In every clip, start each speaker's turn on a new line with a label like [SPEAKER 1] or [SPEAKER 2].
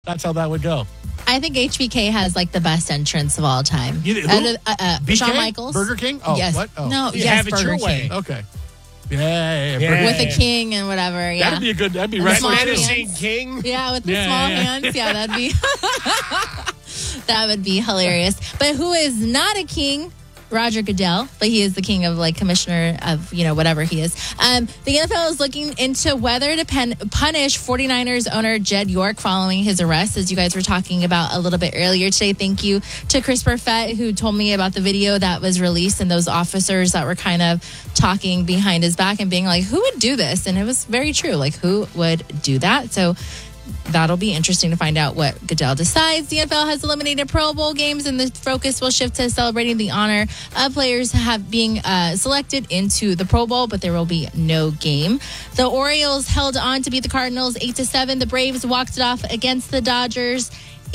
[SPEAKER 1] That's how that would go.
[SPEAKER 2] I think HBK has like the best entrance of all time.
[SPEAKER 1] BK?
[SPEAKER 2] Shawn Michaels.
[SPEAKER 1] Burger King? Oh,
[SPEAKER 2] yes.
[SPEAKER 1] What? Oh.
[SPEAKER 2] No,
[SPEAKER 3] You
[SPEAKER 2] yes,
[SPEAKER 3] have it
[SPEAKER 2] Burger
[SPEAKER 3] your
[SPEAKER 2] King.
[SPEAKER 3] way.
[SPEAKER 1] Okay. Yeah.
[SPEAKER 2] With the king and whatever, yeah.
[SPEAKER 1] That'd be a good, that'd be
[SPEAKER 2] With
[SPEAKER 1] wrestling.
[SPEAKER 2] small
[SPEAKER 3] Menacing
[SPEAKER 2] hands.
[SPEAKER 3] King.
[SPEAKER 2] Yeah, with the small hands. Yeah, that'd be that would be hilarious. But who is not a king? Roger Goodell, but he is the king of like commissioner of, whatever he is. The NFL is looking into whether to punish 49ers owner Jed York following his arrest, as you guys were talking about a little bit earlier today. Thank you to Chris Perfett, who told me about the video that was released and those officers that were kind of talking behind his back and being like, who would do this? And it was very true. Like, who would do that? So that'll be interesting to find out what Goodell decides. The NFL has eliminated Pro Bowl games, and the focus will shift to celebrating the honor of players being selected into the Pro Bowl, but there will be no game. The Orioles held on to beat the Cardinals 8-7. The Braves walked it off against the Dodgers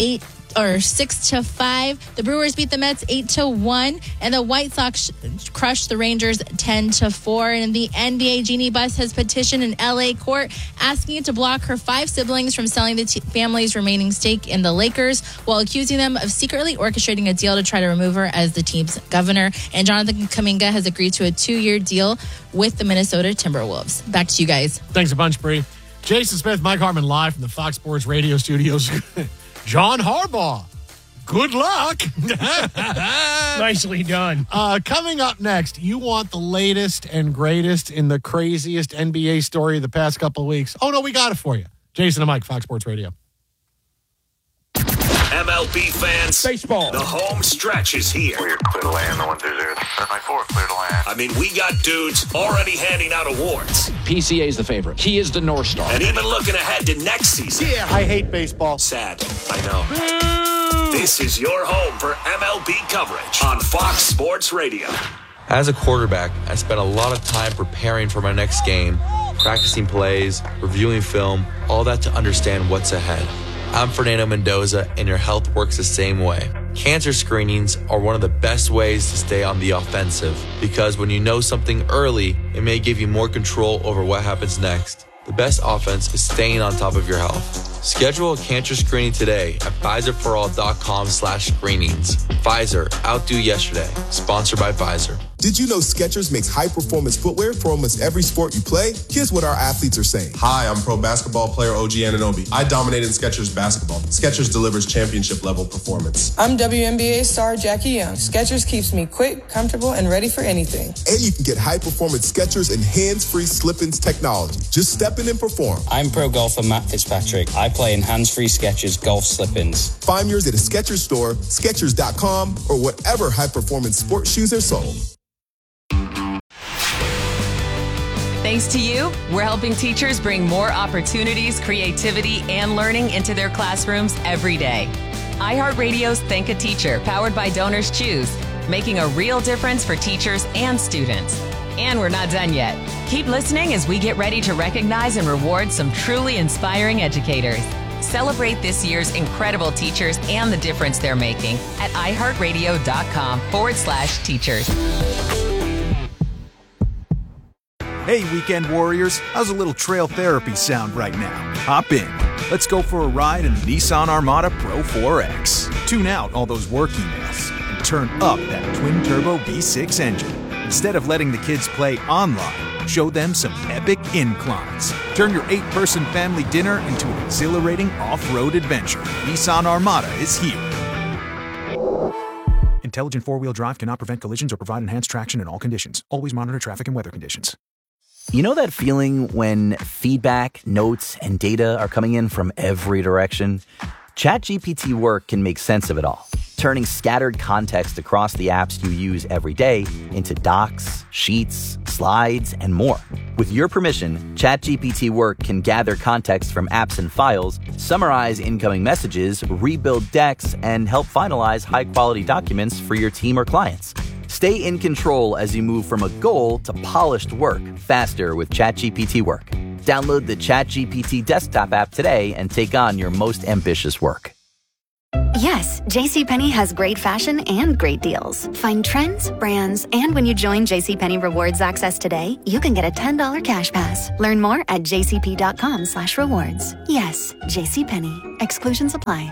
[SPEAKER 2] 6-5. The Brewers beat the Mets 8-1, and the White Sox crushed the Rangers 10-4. And the NBA Jeannie Buss has petitioned an LA court asking it to block her 5 siblings from selling the family's remaining stake in the Lakers, while accusing them of secretly orchestrating a deal to try to remove her as the team's governor. And Jonathan Kuminga has agreed to a 2-year deal with the Minnesota Timberwolves. Back to you guys.
[SPEAKER 1] Thanks a bunch, Bree. Jason Smith, Mike Harmon, live from the Fox Sports radio studios. John Harbaugh, good luck.
[SPEAKER 3] Nicely done.
[SPEAKER 1] Coming up next, you want the latest and greatest in the craziest NBA story of the past couple of weeks. Oh, no, we got it for you. Jason and Mike, Fox Sports Radio.
[SPEAKER 4] MLB fans,
[SPEAKER 3] Baseball.
[SPEAKER 4] The home stretch is here.
[SPEAKER 5] We're clear to land, the 1-2-0. 794, clear to land.
[SPEAKER 4] I mean, we got dudes already handing out awards.
[SPEAKER 6] PCA is the favorite. He is the North Star.
[SPEAKER 4] And even looking ahead to next season.
[SPEAKER 1] Yeah, I hate baseball.
[SPEAKER 4] Sad, I know. This is your home for MLB coverage on Fox Sports Radio.
[SPEAKER 7] As a quarterback, I spent a lot of time preparing for my next game, practicing plays, reviewing film, all that to understand what's ahead. I'm Fernando Mendoza, and your health works the same way. Cancer screenings are one of the best ways to stay on the offensive, because when you know something early, it may give you more control over what happens next. The best offense is staying on top of your health. Schedule a cancer screening today at PfizerForAll.com/screenings. Pfizer, outdo yesterday. Sponsored by Pfizer.
[SPEAKER 8] Did you know Skechers makes high-performance footwear for almost every sport you play? Here's what our athletes are saying.
[SPEAKER 9] Hi, I'm pro basketball player OG Anunoby. I dominate in Skechers basketball. Skechers delivers championship-level performance.
[SPEAKER 10] I'm WNBA star Jackie Young. Skechers keeps me quick, comfortable, and ready for anything.
[SPEAKER 8] And you can get high-performance Skechers and hands-free slip-ins technology. Just step in and perform.
[SPEAKER 11] I'm pro golfer Matt Fitzpatrick. I play in hands-free Skechers golf slip-ins.
[SPEAKER 8] Find yours at a Skechers store, Skechers.com, or whatever high-performance sports shoes are sold.
[SPEAKER 12] Thanks to you, we're helping teachers bring more opportunities, creativity, and learning into their classrooms every day. iHeartRadio's Thank a Teacher, powered by Donors Choose, making a real difference for teachers and students. And we're not done yet. Keep listening as we get ready to recognize and reward some truly inspiring educators. Celebrate this year's incredible teachers and the difference they're making at iHeartRadio.com/teachers.
[SPEAKER 13] Hey, weekend warriors, how's a little trail therapy sound right now? Hop in. Let's go for a ride in the Nissan Armada Pro 4X. Tune out all those work emails and turn up that twin-turbo V6 engine. Instead of letting the kids play online, show them some epic inclines. Turn your 8-person family dinner into an exhilarating off-road adventure. Nissan Armada is here. Intelligent four-wheel drive cannot prevent collisions or provide enhanced traction in all conditions. Always monitor traffic and weather conditions.
[SPEAKER 14] You know that feeling when feedback, notes, and data are coming in from every direction? ChatGPT Work can make sense of it all, turning scattered context across the apps you use every day into docs, sheets, slides, and more. With your permission, ChatGPT Work can gather context from apps and files, summarize incoming messages, rebuild decks, and help finalize high-quality documents for your team or clients. Stay in control as you move from a goal to polished work faster with ChatGPT Work. Download the ChatGPT desktop app today and take on your most ambitious work.
[SPEAKER 15] Yes, JCPenney has great fashion and great deals. Find trends, brands, and when you join JCPenney Rewards Access today, you can get a $10 cash pass. Learn more at jcp.com/rewards. Yes, JCPenney. Exclusions apply.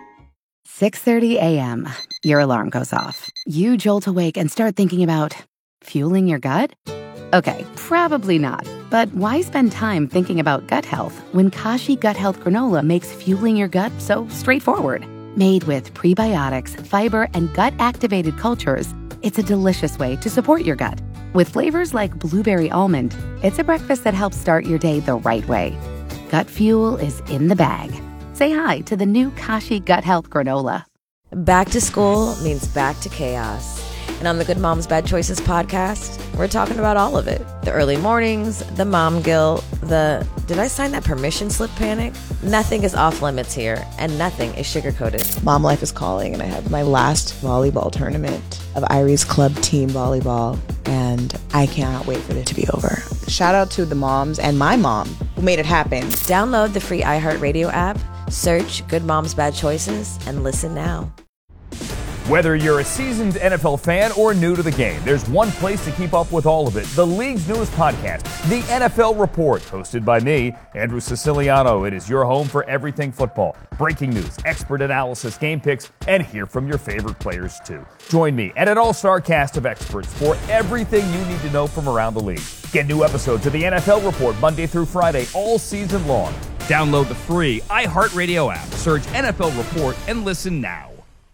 [SPEAKER 16] 6:30 a.m. Your alarm goes off. You jolt awake and start thinking about fueling your gut? Okay, probably not. But why spend time thinking about gut health when Kashi Gut Health Granola makes fueling your gut so straightforward? Made with prebiotics, fiber, and gut-activated cultures, it's a delicious way to support your gut. With flavors like blueberry almond, it's a breakfast that helps start your day the right way. Gut fuel is in the bag. Say hi to the new Kashi Gut Health Granola.
[SPEAKER 17] Back to school means back to chaos. And on the Good Moms Bad Choices podcast, we're talking about all of it. The early mornings, the mom guilt, the did I sign that permission slip panic? Nothing is off limits here, and nothing is sugar-coated.
[SPEAKER 18] Mom life is calling, and I have my last volleyball tournament of Irie's Club Team Volleyball, and I cannot wait for it to be over. Shout out to the moms and my mom who made it happen.
[SPEAKER 17] Download the free iHeartRadio app, search Good Moms Bad Choices, and listen now.
[SPEAKER 19] Whether you're a seasoned NFL fan or new to the game, there's one place to keep up with all of it. The league's newest podcast, The NFL Report, hosted by me, Andrew Siciliano. It is your home for everything football. Breaking news, expert analysis, game picks, and hear from your favorite players too. Join me and an all-star cast of experts for everything you need to know from around the league. Get new episodes of The NFL Report Monday through Friday all season long. Download the free iHeartRadio app, search NFL Report, and listen now.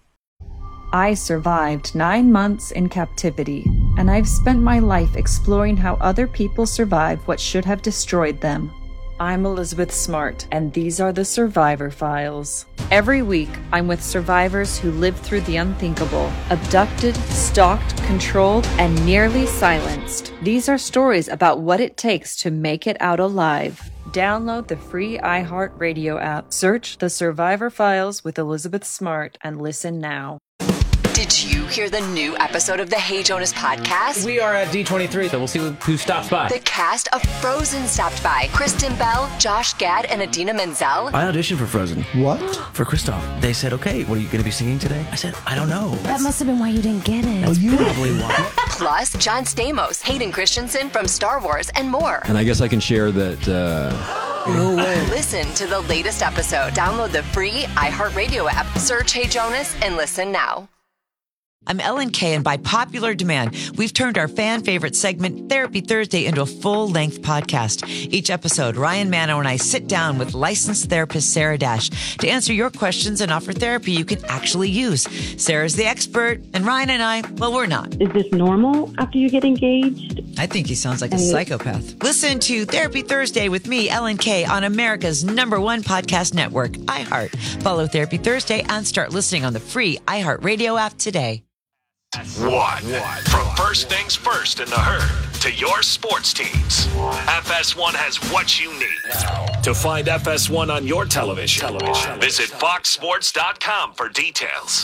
[SPEAKER 20] I survived 9 months in captivity, and I've spent my life exploring how other people survive what should have destroyed them. I'm Elizabeth Smart, and these are the Survivor Files. Every week, I'm with survivors who lived through the unthinkable, abducted, stalked, controlled, and nearly silenced. These are stories about what it takes to make it out alive. Download the free iHeartRadio app, search The Survivor Files with Elizabeth Smart, and listen now.
[SPEAKER 21] Did you hear the new episode of the Hey Jonas podcast?
[SPEAKER 22] We are at D23, so we'll see who stops by.
[SPEAKER 21] The cast of Frozen stopped by. Kristen Bell, Josh Gad, and Idina Menzel.
[SPEAKER 23] I auditioned for Frozen.
[SPEAKER 22] What?
[SPEAKER 23] For Kristoff. They said, okay, what are you going to be singing today? I said, I don't know.
[SPEAKER 24] That must have been why you didn't get it.
[SPEAKER 23] That's probably why.
[SPEAKER 21] Plus, John Stamos, Hayden Christensen from Star Wars, and more.
[SPEAKER 25] And I guess I can share that...
[SPEAKER 21] No way. Listen to the latest episode. Download the free iHeartRadio app. Search Hey Jonas and listen now.
[SPEAKER 26] I'm Ellen Kay, and by popular demand, we've turned our fan favorite segment, Therapy Thursday, into a full-length podcast. Each episode, Ryan Mano and I sit down with licensed therapist Sarah Dash to answer your questions and offer therapy you can actually use. Sarah's the expert, and Ryan and I, well, we're not.
[SPEAKER 27] Is this normal after you get engaged?
[SPEAKER 26] I think he sounds like a psychopath. Listen to Therapy Thursday with me, Ellen Kay, on America's #1 podcast network, iHeart. Follow Therapy Thursday and start listening on the free iHeartRadio app today.
[SPEAKER 4] What? From first things first in the herd to your sports teams, FS1 has what you need. To find FS1 on your television, visit foxsports.com for details.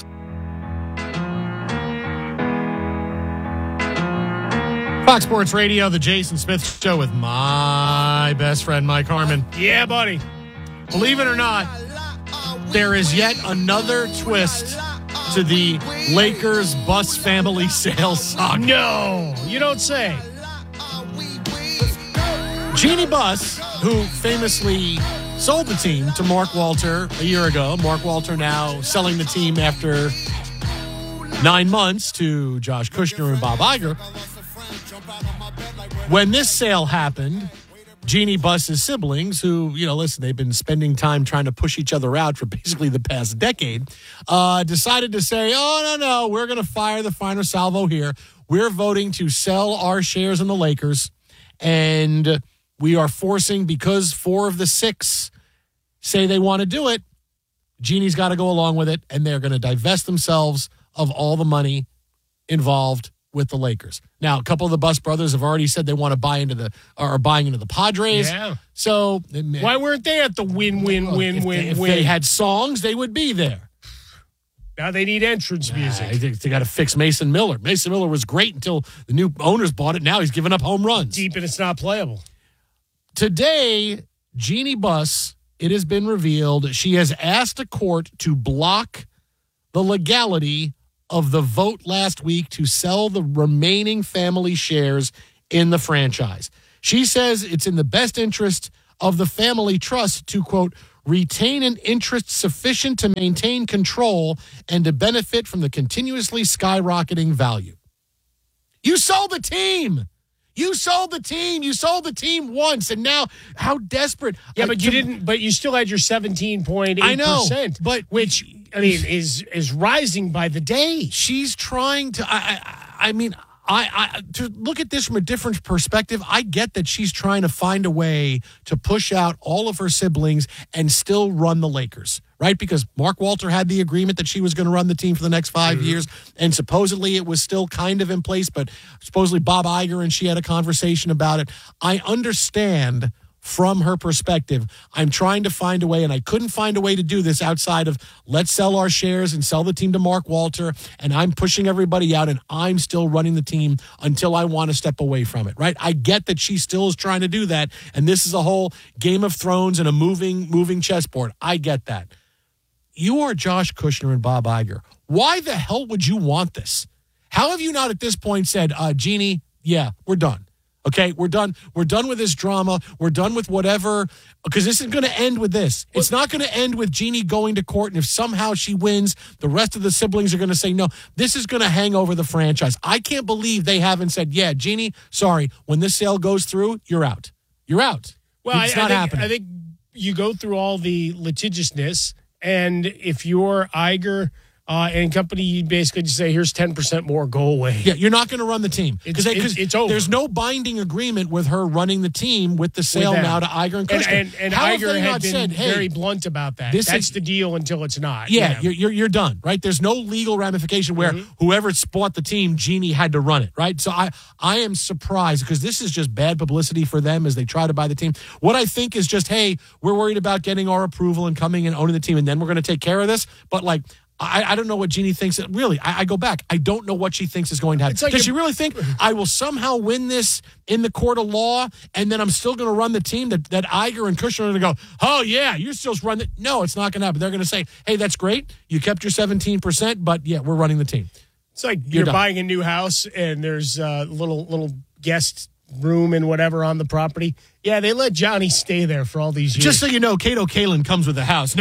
[SPEAKER 1] Fox Sports Radio, the Jason Smith Show with my best friend, Mike Harmon.
[SPEAKER 3] Yeah, buddy.
[SPEAKER 1] Believe it or not, there is yet another twist to the Lakers Bus family sales saga.
[SPEAKER 3] No, you don't say.
[SPEAKER 1] Jeannie Buss, who famously sold the team to Mark Walter a year ago. Mark Walter now selling the team after 9 months to Josh Kushner and Bob Iger. When this sale happened, Jeannie Buss's siblings, who, listen, they've been spending time trying to push each other out for basically the past decade, decided to say, no, we're going to fire the final salvo here. We're voting to sell our shares in the Lakers, and we are forcing, because 4 of the 6 say they want to do it, Jeannie's got to go along with it, and they're going to divest themselves of all the money involved with the Lakers. Now, a couple of the Buss brothers have already said they want to buy into the Padres.
[SPEAKER 3] Yeah.
[SPEAKER 1] So
[SPEAKER 3] why weren't they at the win-win?
[SPEAKER 1] If they had songs, they would be there.
[SPEAKER 3] Now they need entrance music.
[SPEAKER 1] They got to fix Mason Miller. Mason Miller was great until the new owners bought it. Now he's giving up home runs.
[SPEAKER 3] Deep and it's not playable.
[SPEAKER 1] Today, Jeannie Buss, it has been revealed, she has asked a court to block the legality of the vote last week to sell the remaining family shares in the franchise. She says it's in the best interest of the family trust to, quote, retain an interest sufficient to maintain control and to benefit from the continuously skyrocketing value. You sold the team. You sold the team. You sold the team once, and now how desperate.
[SPEAKER 3] Yeah, but you didn't. But you still had your 17.8%.
[SPEAKER 1] I know, but
[SPEAKER 3] which I mean is rising by the day.
[SPEAKER 1] She's trying to. I mean, to look at this from a different perspective, I get that she's trying to find a way to push out all of her siblings and still run the Lakers, right? Because Mark Walter had the agreement that she was going to run the team for the next 5 years, and supposedly it was still kind of in place, but supposedly Bob Iger and she had a conversation about it. I understand from her perspective. I'm trying to find a way, and I couldn't find a way to do this outside of let's sell our shares and sell the team to Mark Walter, and I'm pushing everybody out, and I'm still running the team until I want to step away from it, right? I get that she still is trying to do that, and this is a whole Game of Thrones and a moving chessboard. I get that. You are Josh Kushner and Bob Iger. Why the hell would you want this? How have you not at this point said, Jeannie, yeah, we're done. Okay, we're done. We're done with this drama. We're done with whatever, because this is going to end with this. It's not going to end with Jeannie going to court, and if somehow she wins, the rest of the siblings are going to say, no, this is going to hang over the franchise. I can't believe they haven't said, yeah, Jeannie, sorry, when this sale goes through, you're out. You're out.
[SPEAKER 3] Well,
[SPEAKER 1] it's not happening.
[SPEAKER 3] I think you go through all the litigiousness, and if you're Iger and company, you basically just say, here's 10% more, go away.
[SPEAKER 1] Yeah, you're not going to run the team.
[SPEAKER 3] It's over.
[SPEAKER 1] There's no binding agreement with her running the team with the sale now to Iger and Kushner.
[SPEAKER 3] And
[SPEAKER 1] How have
[SPEAKER 3] Iger
[SPEAKER 1] they
[SPEAKER 3] had
[SPEAKER 1] not
[SPEAKER 3] been
[SPEAKER 1] said, hey,
[SPEAKER 3] very blunt about that. That's the deal until it's not.
[SPEAKER 1] Yeah, you're done, right? There's no legal ramification where whoever bought the team, Jeannie had to run it, right? So I am surprised because this is just bad publicity for them as they try to buy the team. What I think is just, hey, we're worried about getting our approval and coming and owning the team, and then we're going to take care of this. But like, I don't know what Jeannie thinks. Really, I go back. I don't know what she thinks is going to happen. Does she really think I will somehow win this in the court of law, and then I'm still going to run the team that Iger and Kushner are going to go, oh, yeah, you're still running it? No, it's not going to happen. They're going to say, hey, that's great. You kept your 17%, but, yeah, we're running the team.
[SPEAKER 3] It's like you're buying a new house, and there's a little guest room and whatever on the property. Yeah, they let Johnny stay there for all these years.
[SPEAKER 1] Just so you know, Kato Kalin comes with the house. No.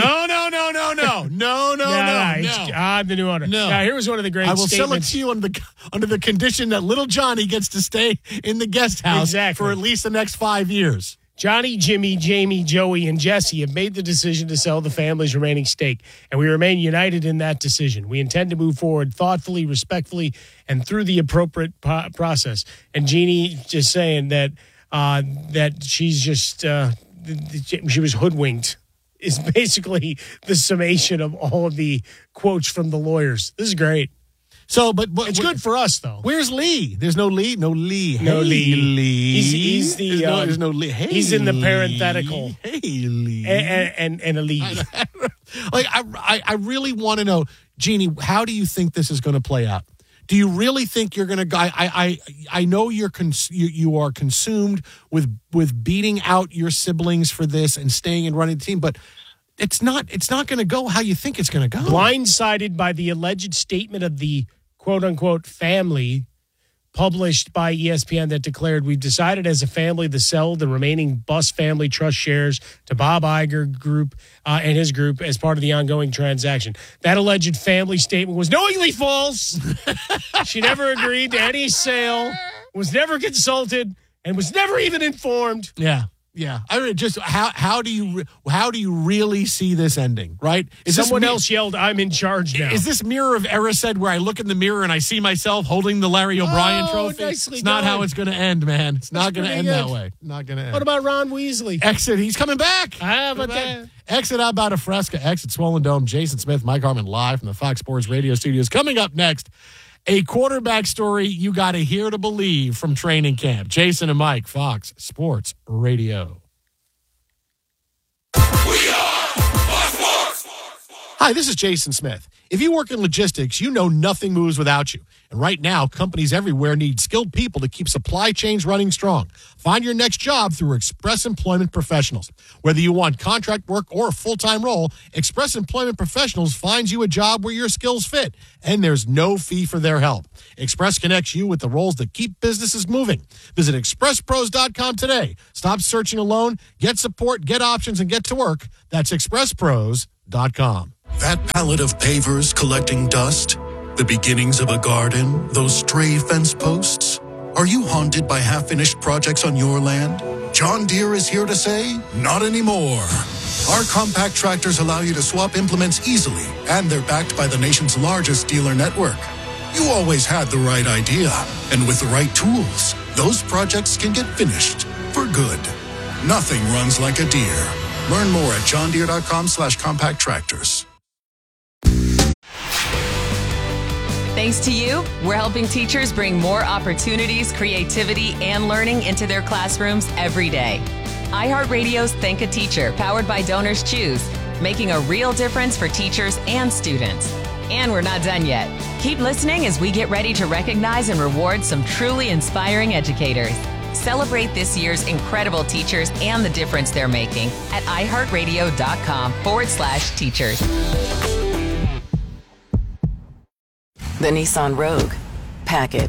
[SPEAKER 3] I'm the new owner.
[SPEAKER 1] No.
[SPEAKER 3] Now, here was one of the great
[SPEAKER 1] statements. I will
[SPEAKER 3] statements.
[SPEAKER 1] sell it to you under the condition that little Johnny gets to stay in the guest house for at least the next 5 years.
[SPEAKER 3] Johnny, Jimmy, Jamie, Joey, and Jesse have made the decision to sell the family's remaining stake, and we remain united in that decision. We intend to move forward thoughtfully, respectfully, and through the appropriate process. And Jeannie just saying that she's just she was hoodwinked is basically the summation of all of the quotes from the lawyers. This is great.
[SPEAKER 1] So, but
[SPEAKER 3] it's good for us, though.
[SPEAKER 1] Where's Lee? There's no Lee. No Lee.
[SPEAKER 3] No
[SPEAKER 1] hey,
[SPEAKER 3] Lee. He's the.
[SPEAKER 1] There's no Lee. Hey,
[SPEAKER 3] he's in the parenthetical.
[SPEAKER 1] Hey, Lee.
[SPEAKER 3] And a Lee.
[SPEAKER 1] Like I really want to know, Jeannie. How do you think this is going to play out? Do you really think you're going to? I know you are consumed with beating out your siblings for this and staying and running the team, but. It's not going to go how you think it's going to go.
[SPEAKER 3] Blindsided by the alleged statement of the quote-unquote family published by ESPN that declared, we've decided as a family to sell the remaining Buss Family Trust shares to Bob Iger Group and his group as part of the ongoing transaction. That alleged family statement was knowingly false. She never agreed to any sale, was never consulted, and was never even informed.
[SPEAKER 1] Yeah. Yeah, I mean, just how do you really see this ending? Right?
[SPEAKER 3] Someone else yelled, "I'm in charge now."
[SPEAKER 1] Is this Mirror of Erised where I look in the mirror and I see myself holding the Larry O'Brien trophy?
[SPEAKER 3] Nicely
[SPEAKER 1] it's not
[SPEAKER 3] done.
[SPEAKER 1] how it's going to end, man. It's not going to end that way. Not going to end.
[SPEAKER 3] What about Ron Weasley?
[SPEAKER 1] Exit. He's coming back.
[SPEAKER 3] How about that?
[SPEAKER 1] Exit out about a Fresca. Exit Swollen Dome. Jason Smith, Mike Harmon live from the Fox Sports Radio studios. Coming up next, a quarterback story you got to hear to believe from training camp. Jason and Mike, Fox Sports Radio.
[SPEAKER 2] We are Fox Sports.
[SPEAKER 1] Hi, this is Jason Smith. If you work in logistics, you know nothing moves without you. And right now, companies everywhere need skilled people to keep supply chains running strong. Find your next job through Express Employment Professionals. Whether you want contract work or a full-time role, Express Employment Professionals finds you a job where your skills fit, and there's no fee for their help. Express connects you with the roles that keep businesses moving. Visit expresspros.com today. Stop searching alone, get support, get options, and get to work. That's expresspros.com.
[SPEAKER 2] That pallet of pavers collecting dust, the beginnings of a garden, those stray fence posts. Are you haunted by half-finished projects on your land? John Deere is here to say, not anymore. Our compact tractors allow you to swap implements easily, and they're backed by the nation's largest dealer network. You always had the right idea, and with the right tools, those projects can get finished for good. Nothing runs like a Deere. Learn more at johndeere.com/compact tractors.
[SPEAKER 12] Thanks to you, we're helping teachers bring more opportunities, creativity, and learning into their classrooms every day. iHeartRadio's Thank a Teacher, powered by Donors Choose, making a real difference for teachers and students. And we're not done yet. Keep listening as we get ready to recognize and reward some truly inspiring educators. Celebrate this year's incredible teachers and the difference they're making at iHeartRadio.com/teachers.
[SPEAKER 5] The Nissan Rogue. Pack it.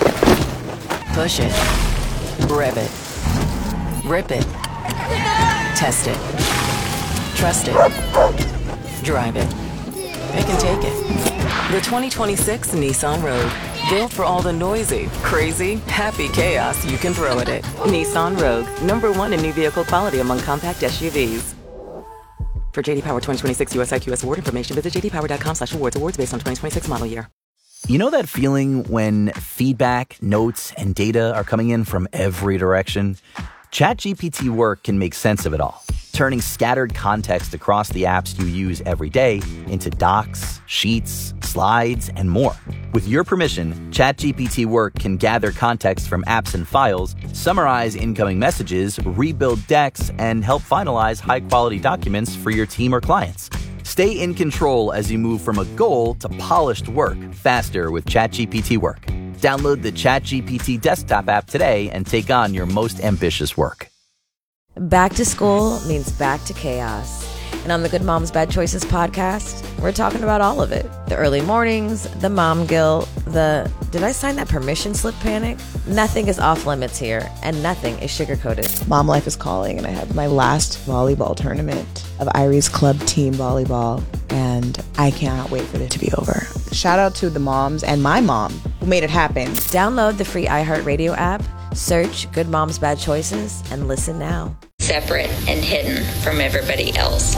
[SPEAKER 5] Push it. Rev it. Rip it. Test it. Trust it. Drive it. They can take it. The 2026 Nissan Rogue. Built for all the noisy, crazy, happy chaos you can throw at it. Nissan Rogue. #1 in new vehicle quality among compact SUVs. For JD Power 2026 US IQS award information, visit jdpower.com/awards. Awards based on 2026 model year.
[SPEAKER 14] You know that feeling when feedback, notes, and data are coming in from every direction? ChatGPT Work can make sense of it all, turning scattered context across the apps you use every day into docs, sheets, slides, and more. With your permission, ChatGPT Work can gather context from apps and files, summarize incoming messages, rebuild decks, and help finalize high-quality documents for your team or clients. Stay in control as you move from a goal to polished work faster with ChatGPT Work. Download the ChatGPT desktop app today and take on your most ambitious work.
[SPEAKER 17] Back to school means back to chaos. And on the Good Moms Bad Choices podcast, we're talking about all of it. The early mornings, the mom guilt, the did I sign that permission slip panic? Nothing is off limits here, and nothing is sugar-coated.
[SPEAKER 18] Mom life is calling, and I had my last volleyball tournament of Iris Club Team Volleyball, and I cannot wait for it to be over. Shout out to the moms and my mom who made it happen.
[SPEAKER 17] Download the free iHeartRadio app, search Good Moms Bad Choices, and listen now.
[SPEAKER 6] Separate and hidden from everybody else.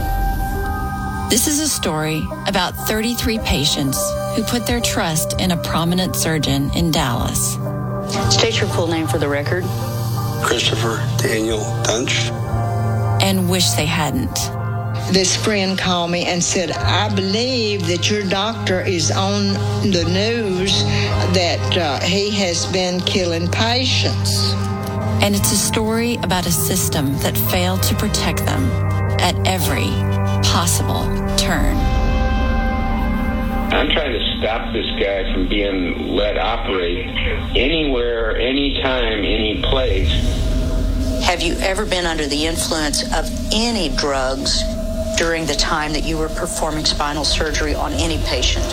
[SPEAKER 7] This is a story about 33 patients who put their trust in a prominent surgeon in Dallas.
[SPEAKER 6] State your full name for the record.
[SPEAKER 9] Christopher Daniel Dunch.
[SPEAKER 7] And wish they hadn't.
[SPEAKER 10] This friend called me and said, I believe that your doctor is on the news that he has been killing patients.
[SPEAKER 7] And it's a story about a system that failed to protect them at every possible turn.
[SPEAKER 25] I'm trying to stop this guy from being let operate anywhere, anytime, any place.
[SPEAKER 6] Have you ever been under the influence of any drugs during the time that you were performing spinal surgery on any patient?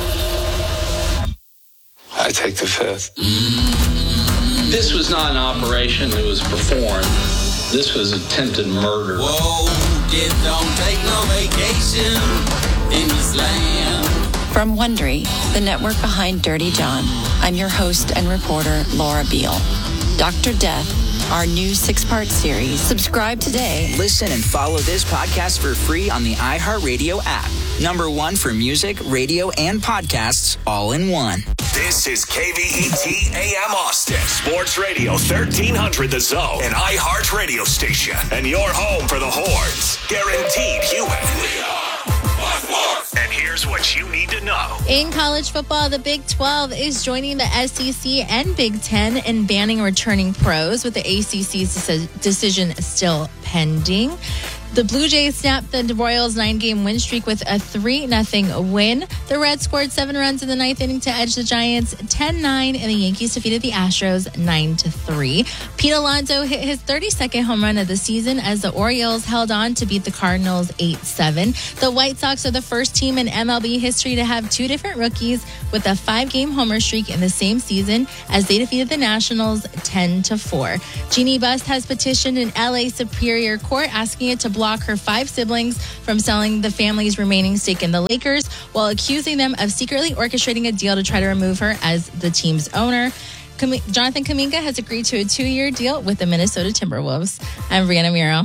[SPEAKER 9] I take the fifth.
[SPEAKER 28] This was not an operation that was performed. This was attempted murder.
[SPEAKER 29] Whoa, kids don't take no vacation in this land.
[SPEAKER 7] From Wondery, the network behind Dirty John, I'm your host and reporter, Laura Beal. Dr. Death, our new 6-part series. Subscribe today.
[SPEAKER 30] Listen and follow this podcast for free on the iHeartRadio app. #1 for music, radio, and podcasts all in one.
[SPEAKER 4] This is KVET AM Austin, Sports Radio 1300 The Zone, an iHeart radio station, and your home for the Horns. Guaranteed human. And here's what you need to know.
[SPEAKER 31] In college football, the Big 12 is joining the SEC and Big 10 in banning returning pros, with the ACC's decision still pending. The Blue Jays snapped the Royals' 9-game win streak with a 3-0 win. The Reds scored 7 runs in the 9th inning to edge the Giants 10-9, and the Yankees defeated the Astros 9-3. Pete Alonso hit his 32nd home run of the season as the Orioles held on to beat the Cardinals 8-7. The White Sox are the first team in MLB history to have 2 different rookies with a 5-game homer streak in the same season as they defeated the Nationals 10-4. Jeannie Buss has petitioned an LA Superior Court asking it to block her 5 siblings from selling the family's remaining stake in the Lakers while accusing them of secretly orchestrating a deal to try to remove her as the team's owner. Jonathan Kuminga has agreed to a 2-year deal with the Minnesota Timberwolves. I'm Brianna Miro.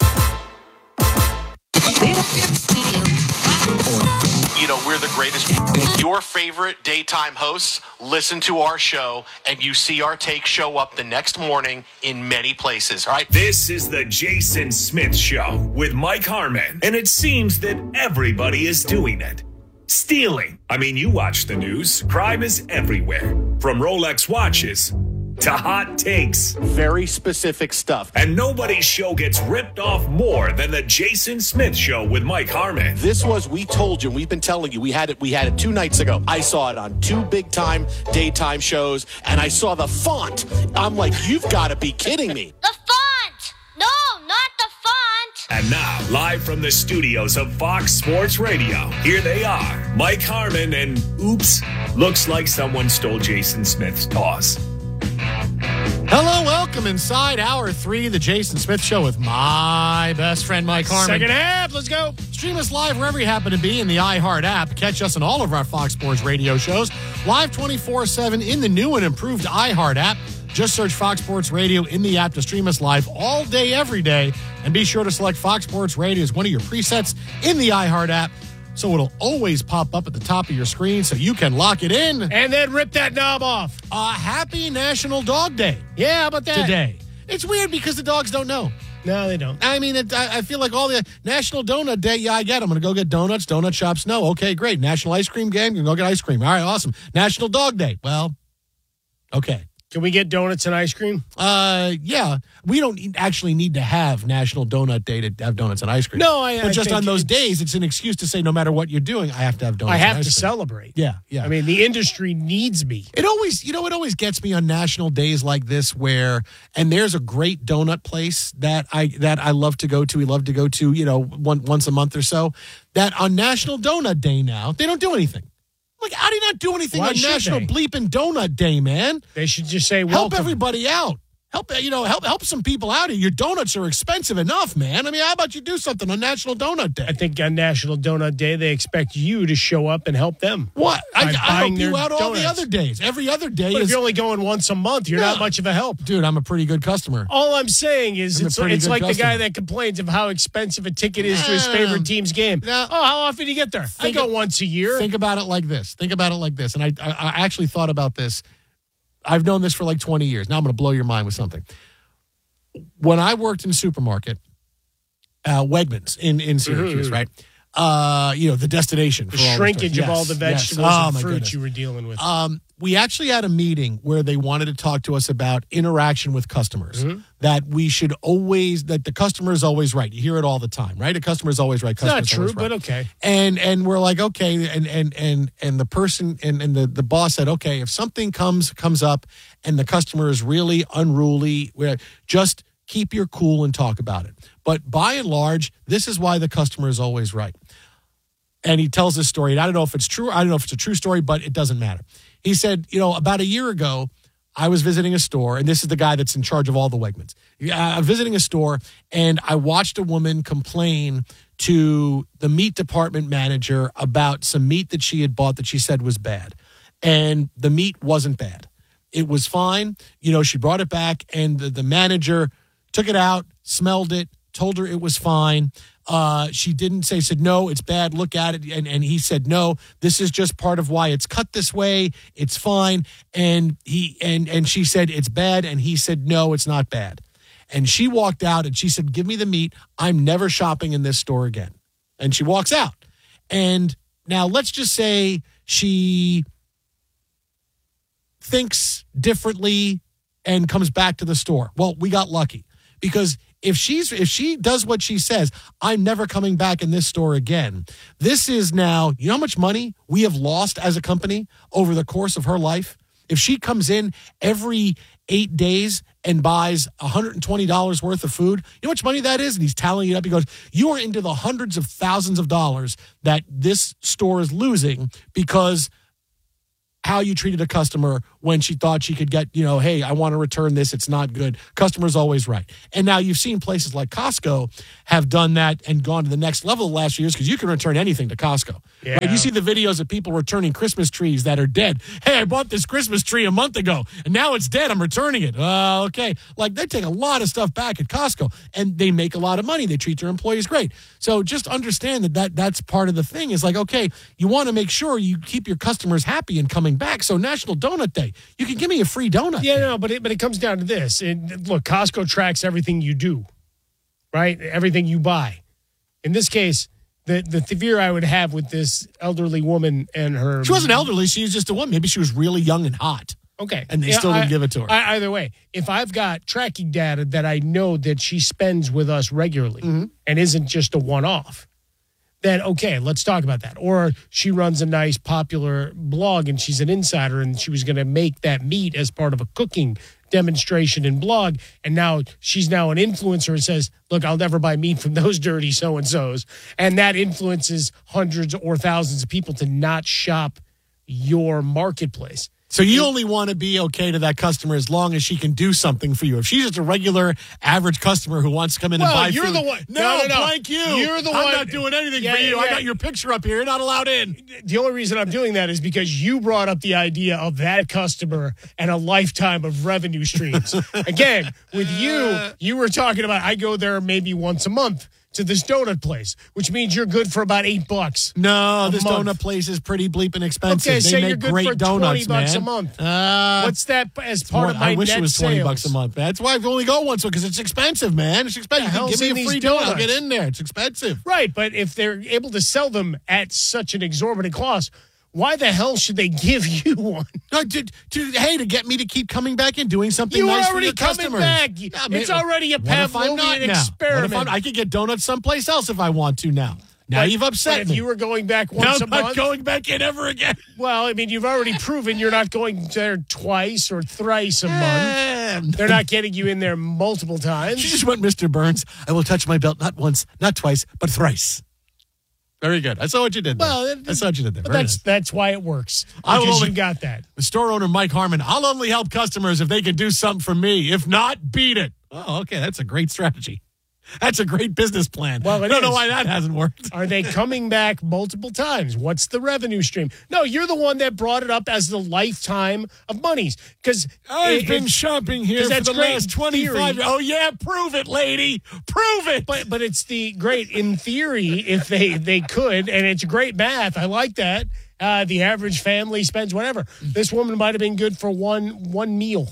[SPEAKER 8] You know, we're the greatest. Your favorite daytime hosts listen to our show, and you see our take show up the next morning in many places, all right?
[SPEAKER 4] This is the Jason Smith Show with Mike Harmon, and it seems that everybody is doing it. Stealing. I mean, you watch the news. Crime is everywhere. From Rolex watches to hot takes.
[SPEAKER 8] Very specific stuff.
[SPEAKER 4] And nobody's show gets ripped off more than the Jason Smith Show with Mike Harmon.
[SPEAKER 8] This was, we told you, we've been telling you, we had it 2 nights ago. I saw it on 2 big-time daytime shows, and I saw the font. I'm like, you've got to be kidding me.
[SPEAKER 11] The font! No, not the font!
[SPEAKER 4] And now, live from the studios of Fox Sports Radio, here they are, Mike Harmon and, oops, looks like someone stole Jason Smith's toss.
[SPEAKER 1] Hello, welcome inside Hour 3, the Jason Smith Show with my best friend, Mike Harmon.
[SPEAKER 3] Second half, let's go.
[SPEAKER 1] Stream us live wherever you happen to be in the iHeart app. Catch us on all of our Fox Sports radio shows. Live 24/7 in the new and improved iHeart app. Just search Fox Sports Radio in the app to stream us live all day, every day. And be sure to select Fox Sports Radio as one of your presets in the iHeart app, so it'll always pop up at the top of your screen so you can lock it in.
[SPEAKER 3] And then rip that knob off.
[SPEAKER 1] Happy National Dog Day.
[SPEAKER 3] Yeah, how about that?
[SPEAKER 1] Today. It's weird because the dogs don't know.
[SPEAKER 3] No, they don't.
[SPEAKER 1] I mean, I feel like all the National Donut Day, yeah, I get. I'm going to go get donuts. Donut shops, no. Okay, great. National Ice Cream Game, you can go get ice cream. All right, awesome. National Dog Day. Well, okay.
[SPEAKER 3] Can we get donuts and ice cream?
[SPEAKER 1] Yeah. We don't actually need to have National Donut Day to have donuts and ice cream.
[SPEAKER 3] No,
[SPEAKER 1] but just on those days, it's an excuse to say no matter what you're doing, I have to have donuts.
[SPEAKER 3] I have
[SPEAKER 1] and ice
[SPEAKER 3] to
[SPEAKER 1] cream.
[SPEAKER 3] celebrate.
[SPEAKER 1] Yeah.
[SPEAKER 3] I mean, the industry needs me.
[SPEAKER 1] It always gets me on national days like this where, and there's a great donut place that I love to go to. We love to go to, once a month or so. That on National Donut Day now, they don't do anything. Like, how do you not do anything on National Bleeping Donut Day, man?
[SPEAKER 3] They should just say,
[SPEAKER 1] help everybody out. Help some people out here. Your donuts are expensive enough, man. I mean, how about you do something on National Donut Day?
[SPEAKER 3] I think on National Donut Day, they expect you to show up and help them.
[SPEAKER 1] What? I help you out
[SPEAKER 3] donuts.
[SPEAKER 1] all the other days. Every other day
[SPEAKER 3] But if you're only going once a month, you're not much of a help.
[SPEAKER 1] Dude, I'm a pretty good customer.
[SPEAKER 3] All I'm saying is it's like the guy that complains of how expensive a ticket is to his favorite team's game. How often do you get there? I go once a year.
[SPEAKER 1] Think about it like this. And I actually thought about this. I've known this for like 20 years. Now I'm going to blow your mind with something. When I worked in a supermarket, Wegmans in Syracuse, right? The destination.
[SPEAKER 3] The
[SPEAKER 1] for all
[SPEAKER 3] shrinkage
[SPEAKER 1] the
[SPEAKER 3] of all the vegetables and fruit you were dealing with.
[SPEAKER 1] We actually had a meeting where they wanted to talk to us about interaction with customers. That we should always, that the customer is always right. You hear it all the time, right? The customer is always right.
[SPEAKER 3] It's not true, but okay.
[SPEAKER 1] And we're like, okay, and the person and the boss said, okay, if something comes up and the customer is really unruly, just keep your cool and talk about it. But by and large, this is why the customer is always right. And he tells this story, and I don't know if it's true. I don't know if it's a true story, but it doesn't matter. He said, about a year ago, I was visiting a store, and this is the guy that's in charge of all the Wegmans. I'm visiting a store, and I watched a woman complain to the meat department manager about some meat that she had bought that she said was bad. And the meat wasn't bad. It was fine. She brought it back, and the manager took it out, smelled it, told her it was fine. She didn't say, said, no, it's bad. Look at it. And he said, no, this is just part of why it's cut this way. It's fine. And she said, it's bad. And he said, no, it's not bad. And she walked out and she said, give me the meat. I'm never shopping in this store again. And she walks out. And now let's just say she thinks differently and comes back to the store. Well, we got lucky because if she does what she says, I'm never coming back in this store again. This is now, you know how much money we have lost as a company over the course of her life? If she comes in every 8 days and buys $120 worth of food, you know how much money that is? And he's tallying it up. He goes, you are into the hundreds of thousands of dollars that this store is losing because how you treated a customer when she thought she could get, hey, I want to return this. It's not good. Customer's always right. And now you've seen places like Costco have done that and gone to the next level the last few years because you can return anything to Costco.
[SPEAKER 3] Yeah.
[SPEAKER 1] Right? You see the videos of people returning Christmas trees that are dead. Hey, I bought this Christmas tree a month ago and now it's dead. I'm returning it. Okay. Like they take a lot of stuff back at Costco and they make a lot of money. They treat their employees great. So just understand that's part of the thing is like, okay, you want to make sure you keep your customers happy and coming back. So National Donut Day, you can give me a free donut.
[SPEAKER 3] Yeah, no, but it comes down to this. Look, Costco tracks everything you do, right? Everything you buy. In this case, the fear I would have with this elderly woman and her...
[SPEAKER 1] She wasn't elderly. She was just a woman. Maybe she was really young and hot.
[SPEAKER 3] Okay.
[SPEAKER 1] And they still didn't give it to her.
[SPEAKER 3] Either way, if I've got tracking data that I know that she spends with us regularly and isn't just a one-off, then okay, let's talk about that. Or she runs a nice popular blog and she's an insider and she was going to make that meat as part of a cooking demonstration and blog. And now she's now an influencer and says, look, I'll never buy meat from those dirty so-and-sos. And that influences hundreds or thousands of people to not shop your marketplace.
[SPEAKER 1] So you only want to be okay to that customer as long as she can do something for you. If she's just a regular, average customer who wants to come in and buy
[SPEAKER 3] you're
[SPEAKER 1] food.
[SPEAKER 3] The one.
[SPEAKER 1] No, blank you.
[SPEAKER 3] You're the one.
[SPEAKER 1] I'm not doing anything for you. I got your picture up here. You're not allowed in.
[SPEAKER 3] The only reason I'm doing that is because you brought up the idea of that customer and a lifetime of revenue streams. Again, with you were talking about I go there maybe once a month to this donut place, which means you're good for about $8.
[SPEAKER 1] No, this donut place is pretty bleeping expensive.
[SPEAKER 3] Okay,
[SPEAKER 1] they
[SPEAKER 3] say
[SPEAKER 1] make
[SPEAKER 3] you're good
[SPEAKER 1] great
[SPEAKER 3] for
[SPEAKER 1] donuts,
[SPEAKER 3] $20
[SPEAKER 1] man.
[SPEAKER 3] a month. What's that as part of my net
[SPEAKER 1] I wish it was $20
[SPEAKER 3] sales?
[SPEAKER 1] a month. That's why I've only go once because it's expensive, man. It's expensive. Give me a free donut. I'll get in there. It's expensive.
[SPEAKER 3] Right, but if they're able to sell them at such an exorbitant cost, why the hell should they give you one?
[SPEAKER 1] No, to get me to keep coming back and doing something nice for your customers.
[SPEAKER 3] You already coming back. It's already a Pavlovian experiment.
[SPEAKER 1] I could get donuts someplace else if I want to now. Now you've upset me.
[SPEAKER 3] If you were going back once a month.
[SPEAKER 1] I'm not going back in ever again.
[SPEAKER 3] Well, I mean, you've already proven you're not going there twice or thrice a month. They're not getting you in there multiple times.
[SPEAKER 1] She just went, Mr. Burns, I will touch my belt not once, not twice, but thrice. Very good. I saw what you did there. Well, I saw what you did there.
[SPEAKER 3] That's why it works. Because you got that.
[SPEAKER 1] The store owner, Mike Harmon, I'll only help customers if they can do something for me. If not, beat it. Oh, okay. That's a great strategy. That's a great business plan.
[SPEAKER 3] Well,
[SPEAKER 1] I don't know why that hasn't worked.
[SPEAKER 3] Are they coming back multiple times? What's the revenue stream? No, you're the one that brought it up as the lifetime of monies. Because
[SPEAKER 1] I've been shopping here for the last 25 years. Oh, yeah, prove it, lady. Prove it.
[SPEAKER 3] But it's the great, in theory, if they could, and it's great math. I like that. The average family spends whatever. This woman might have been good for one meal.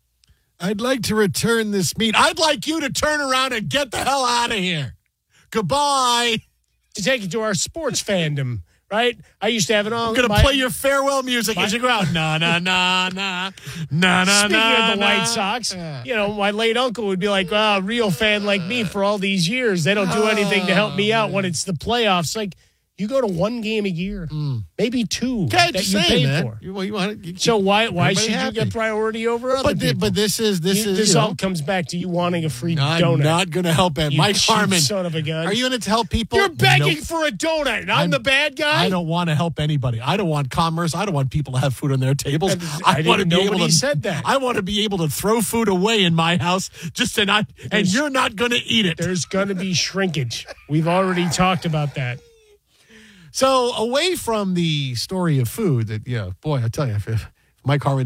[SPEAKER 1] I'd like to return this meat. I'd like you to turn around and get the hell out of here. Goodbye.
[SPEAKER 3] To take it to our sports fandom, right? I used to have it on.
[SPEAKER 1] I'm going to play your farewell music as you go out. Na, na, na, na. Na, na,
[SPEAKER 3] Speaking
[SPEAKER 1] na,
[SPEAKER 3] of the
[SPEAKER 1] na.
[SPEAKER 3] White Sox, my late uncle would be like, a real fan like me for all these years. They don't do anything to help me out when it's the playoffs. Like, you go to one game a year, maybe two that you paid for. So why should you get priority over other people?
[SPEAKER 1] But this
[SPEAKER 3] all comes back to you wanting a free donut.
[SPEAKER 1] I'm not going to help it. Mike Harmon,
[SPEAKER 3] son of a gun.
[SPEAKER 1] Are you going to tell people?
[SPEAKER 3] You're begging for a donut, and I'm the bad guy?
[SPEAKER 1] I don't want to help anybody. I don't want commerce. I don't want people to have food on their tables.
[SPEAKER 3] Nobody said that.
[SPEAKER 1] I want to be able to throw food away in my house and you're not going to eat it.
[SPEAKER 3] There's going to be shrinkage. We've already talked about that.
[SPEAKER 1] So away from the story of food that, boy, I tell you, if Mike Harmon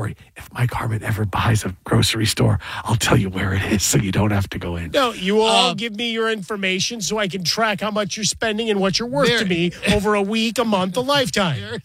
[SPEAKER 1] ever buys a grocery store, I'll tell you where it is so you don't have to go in.
[SPEAKER 3] No, you all give me your information so I can track how much you're spending and what you're worth to me over a week, a month, a lifetime.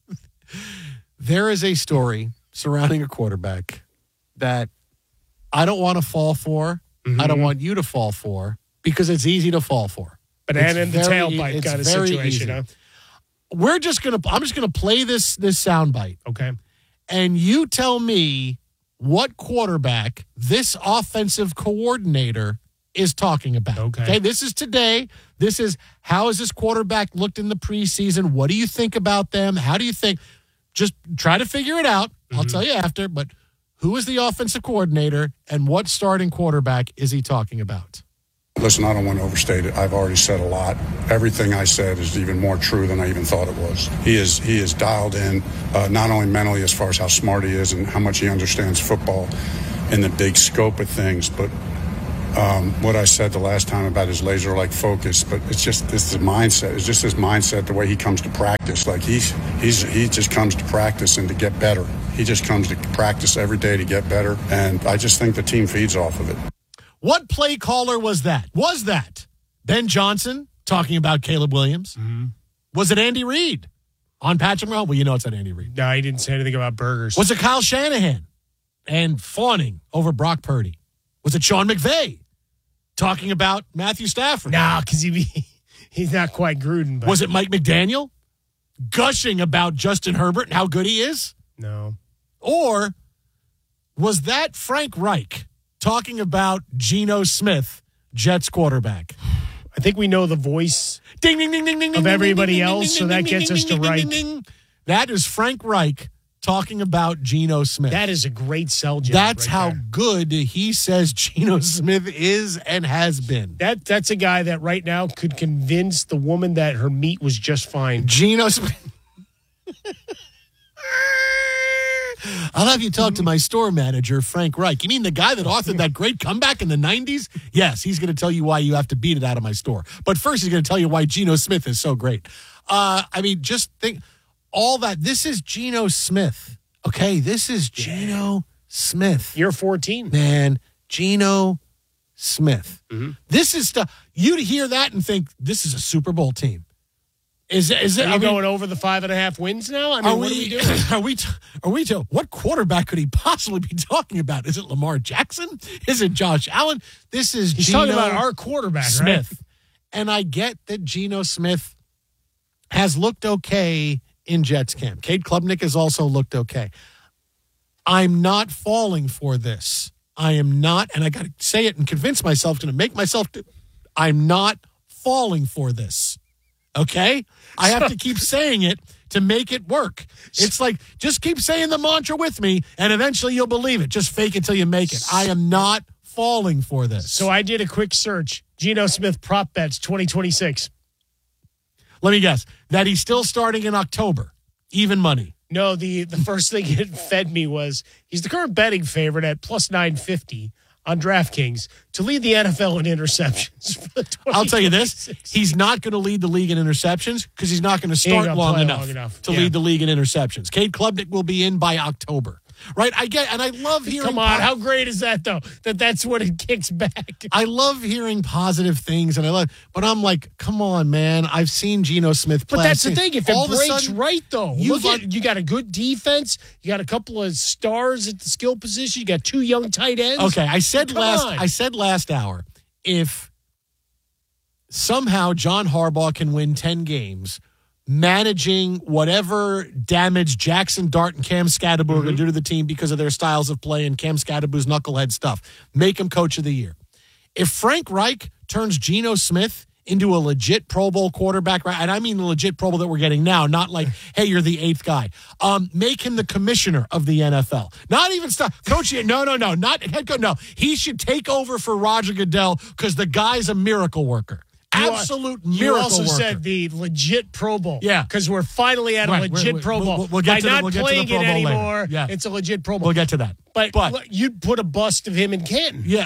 [SPEAKER 1] There is a story surrounding a quarterback that I don't want to fall for. I don't want you to fall for because it's easy to fall for.
[SPEAKER 3] Banana in the tailpipe kind of situation, huh?
[SPEAKER 1] I'm just gonna play this soundbite.
[SPEAKER 3] Okay.
[SPEAKER 1] And you tell me what quarterback this offensive coordinator is talking about. Okay, this is today. This is how has this quarterback looked in the preseason? What do you think about them? How do you think? Just try to figure it out. I'll tell you after, but who is the offensive coordinator and what starting quarterback is he talking about?
[SPEAKER 13] Listen, I don't want to overstate it. I've already said a lot. Everything I said is even more true than I even thought it was. He is dialed in, not only mentally as far as how smart he is and how much he understands football in the big scope of things, but what I said the last time about his laser-like focus, but it's the mindset. It's just his mindset, the way he comes to practice. Like he just comes to practice and to get better. He just comes to practice every day to get better, and I just think the team feeds off of it.
[SPEAKER 1] What play caller was that? Was that Ben Johnson talking about Caleb Williams?
[SPEAKER 3] Mm-hmm.
[SPEAKER 1] Was it Andy Reid on Patrick Mahomes? Well, you know it's not Andy Reid.
[SPEAKER 3] No, he didn't say anything about burgers.
[SPEAKER 1] Was it Kyle Shanahan and fawning over Brock Purdy? Was it Sean McVay talking about Matthew Stafford?
[SPEAKER 3] No, because he's not quite Gruden. But.
[SPEAKER 1] Was it Mike McDaniel gushing about Justin Herbert and how good he is?
[SPEAKER 3] No.
[SPEAKER 1] Or was that Frank Reich talking about Geno Smith, Jets quarterback?
[SPEAKER 3] I think we know the voice
[SPEAKER 1] ding, ding, ding, ding, ding,
[SPEAKER 3] of everybody
[SPEAKER 1] ding,
[SPEAKER 3] else,
[SPEAKER 1] ding,
[SPEAKER 3] so that
[SPEAKER 1] ding,
[SPEAKER 3] gets
[SPEAKER 1] ding,
[SPEAKER 3] us to
[SPEAKER 1] ding,
[SPEAKER 3] Reich.
[SPEAKER 1] ding, ding. That is Frank Reich talking about Geno Smith.
[SPEAKER 3] That is a great sell job.
[SPEAKER 1] That's
[SPEAKER 3] right
[SPEAKER 1] how
[SPEAKER 3] there.
[SPEAKER 1] good he says Geno Smith is and has been.
[SPEAKER 3] That's a guy that right now could convince the woman that her meat was just fine.
[SPEAKER 1] Geno Smith. I'll have you talk to my store manager, Frank Reich. You mean the guy that authored that great comeback in the 90s? Yes, he's going to tell you why you have to beat it out of my store. But first, he's going to tell you why Geno Smith is so great. I mean, just think all that. This is Geno Smith. Okay, this is Geno Smith.
[SPEAKER 3] You're 14.
[SPEAKER 1] Man, Geno Smith.
[SPEAKER 3] Mm-hmm.
[SPEAKER 1] This is stuff. You'd hear that and think, this is a Super Bowl team. Is it?
[SPEAKER 3] Are you going over the 5.5 wins now? I mean, what are we doing?
[SPEAKER 1] What quarterback could he possibly be talking about? Is it Lamar Jackson? Is it Josh Allen? He's
[SPEAKER 3] talking about our quarterback,
[SPEAKER 1] Smith.
[SPEAKER 3] right?
[SPEAKER 1] And I get that Geno Smith has looked okay in Jets camp. Cade Klubnik has also looked okay. I'm not falling for this. I am not, and I got to say it and convince myself, going to make myself. I'm not falling for this. Okay? I have to keep saying it to make it work. It's like, just keep saying the mantra with me, and eventually you'll believe it. Just fake it till you make it. I am not falling for this.
[SPEAKER 3] So I did a quick search. Geno Smith prop bets 2026.
[SPEAKER 1] Let me guess. That he's still starting in October. Even money.
[SPEAKER 3] No, the first thing it fed me was he's the current betting favorite at plus 950 on DraftKings to lead the NFL in interceptions. For the
[SPEAKER 1] I'll tell you this, he's not going to lead the league in interceptions because he's not going to start long enough to lead the league in interceptions. Cade Klubnik will be in by October. Right? I get, and I love hearing.
[SPEAKER 3] Come on, how great is that though? That's what it kicks back.
[SPEAKER 1] I love hearing positive things, but I'm like, come on, man! I've seen Geno Smith play.
[SPEAKER 3] But that's the thing. If it breaks right, though, you got a good defense. You got a couple of stars at the skill position. You got 2 young tight ends.
[SPEAKER 1] Okay, I said last hour, if somehow John Harbaugh can win 10 games. Managing whatever damage Jackson Dart and Cam Scadaboo are going to do to the team because of their styles of play and Cam Scadaboo's knucklehead stuff. Make him coach of the year. If Frank Reich turns Geno Smith into a legit Pro Bowl quarterback, right? And I mean the legit Pro Bowl that we're getting now, not like, hey, you're the 8th guy. Make him the commissioner of the NFL. Not even coach. No, not head coach. No, he should take over for Roger Goodell because the guy's a miracle worker. Absolute miracle
[SPEAKER 3] You also
[SPEAKER 1] worker.
[SPEAKER 3] said the legit Pro Bowl.
[SPEAKER 1] Yeah.
[SPEAKER 3] Because we're finally at a legit Pro Bowl.
[SPEAKER 1] We'll get
[SPEAKER 3] By
[SPEAKER 1] to
[SPEAKER 3] not
[SPEAKER 1] we'll get
[SPEAKER 3] playing
[SPEAKER 1] to the Pro
[SPEAKER 3] it
[SPEAKER 1] Bowl
[SPEAKER 3] anymore,
[SPEAKER 1] later. Yeah.
[SPEAKER 3] it's a legit Pro Bowl.
[SPEAKER 1] We'll get to that.
[SPEAKER 3] But you'd put a bust of him in Canton.
[SPEAKER 1] Yeah.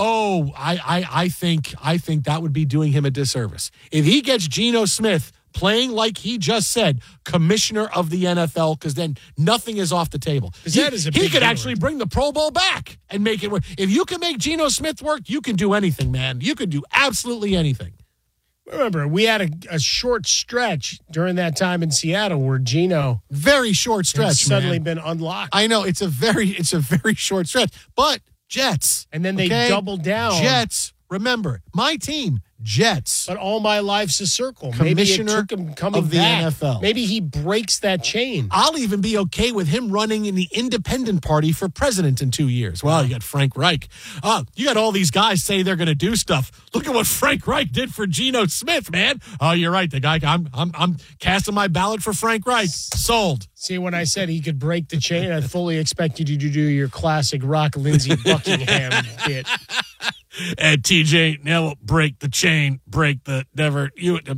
[SPEAKER 1] I think that would be doing him a disservice. If he gets Geno Smith playing like he just said, commissioner of the NFL, because then nothing is off the table. He could actually bring the Pro Bowl back and make it work. If you can make Geno Smith work, you can do anything, man. You can do absolutely anything.
[SPEAKER 3] Remember, we had a short stretch during that time in Seattle where Geno
[SPEAKER 1] very short stretch
[SPEAKER 3] suddenly been unlocked.
[SPEAKER 1] I know it's a very short stretch, but Jets,
[SPEAKER 3] and then they doubled down.
[SPEAKER 1] Jets, remember my team, Jets.
[SPEAKER 3] But all my life's a circle.
[SPEAKER 1] Commissioner
[SPEAKER 3] Maybe it took him coming
[SPEAKER 1] of the
[SPEAKER 3] back.
[SPEAKER 1] NFL.
[SPEAKER 3] Maybe he breaks that chain.
[SPEAKER 1] I'll even be okay with him running in the independent party for president in 2 years. Well, you got Frank Reich. You got all these guys say they're going to do stuff. Look at what Frank Reich did for Geno Smith, man. Oh, you're right. The guy, I'm casting my ballot for Frank Reich. Sold.
[SPEAKER 3] See, when I said he could break the chain, I fully expected you to do your classic Rock Lindsey Buckingham bit.
[SPEAKER 1] And TJ Never break the chain, break the never.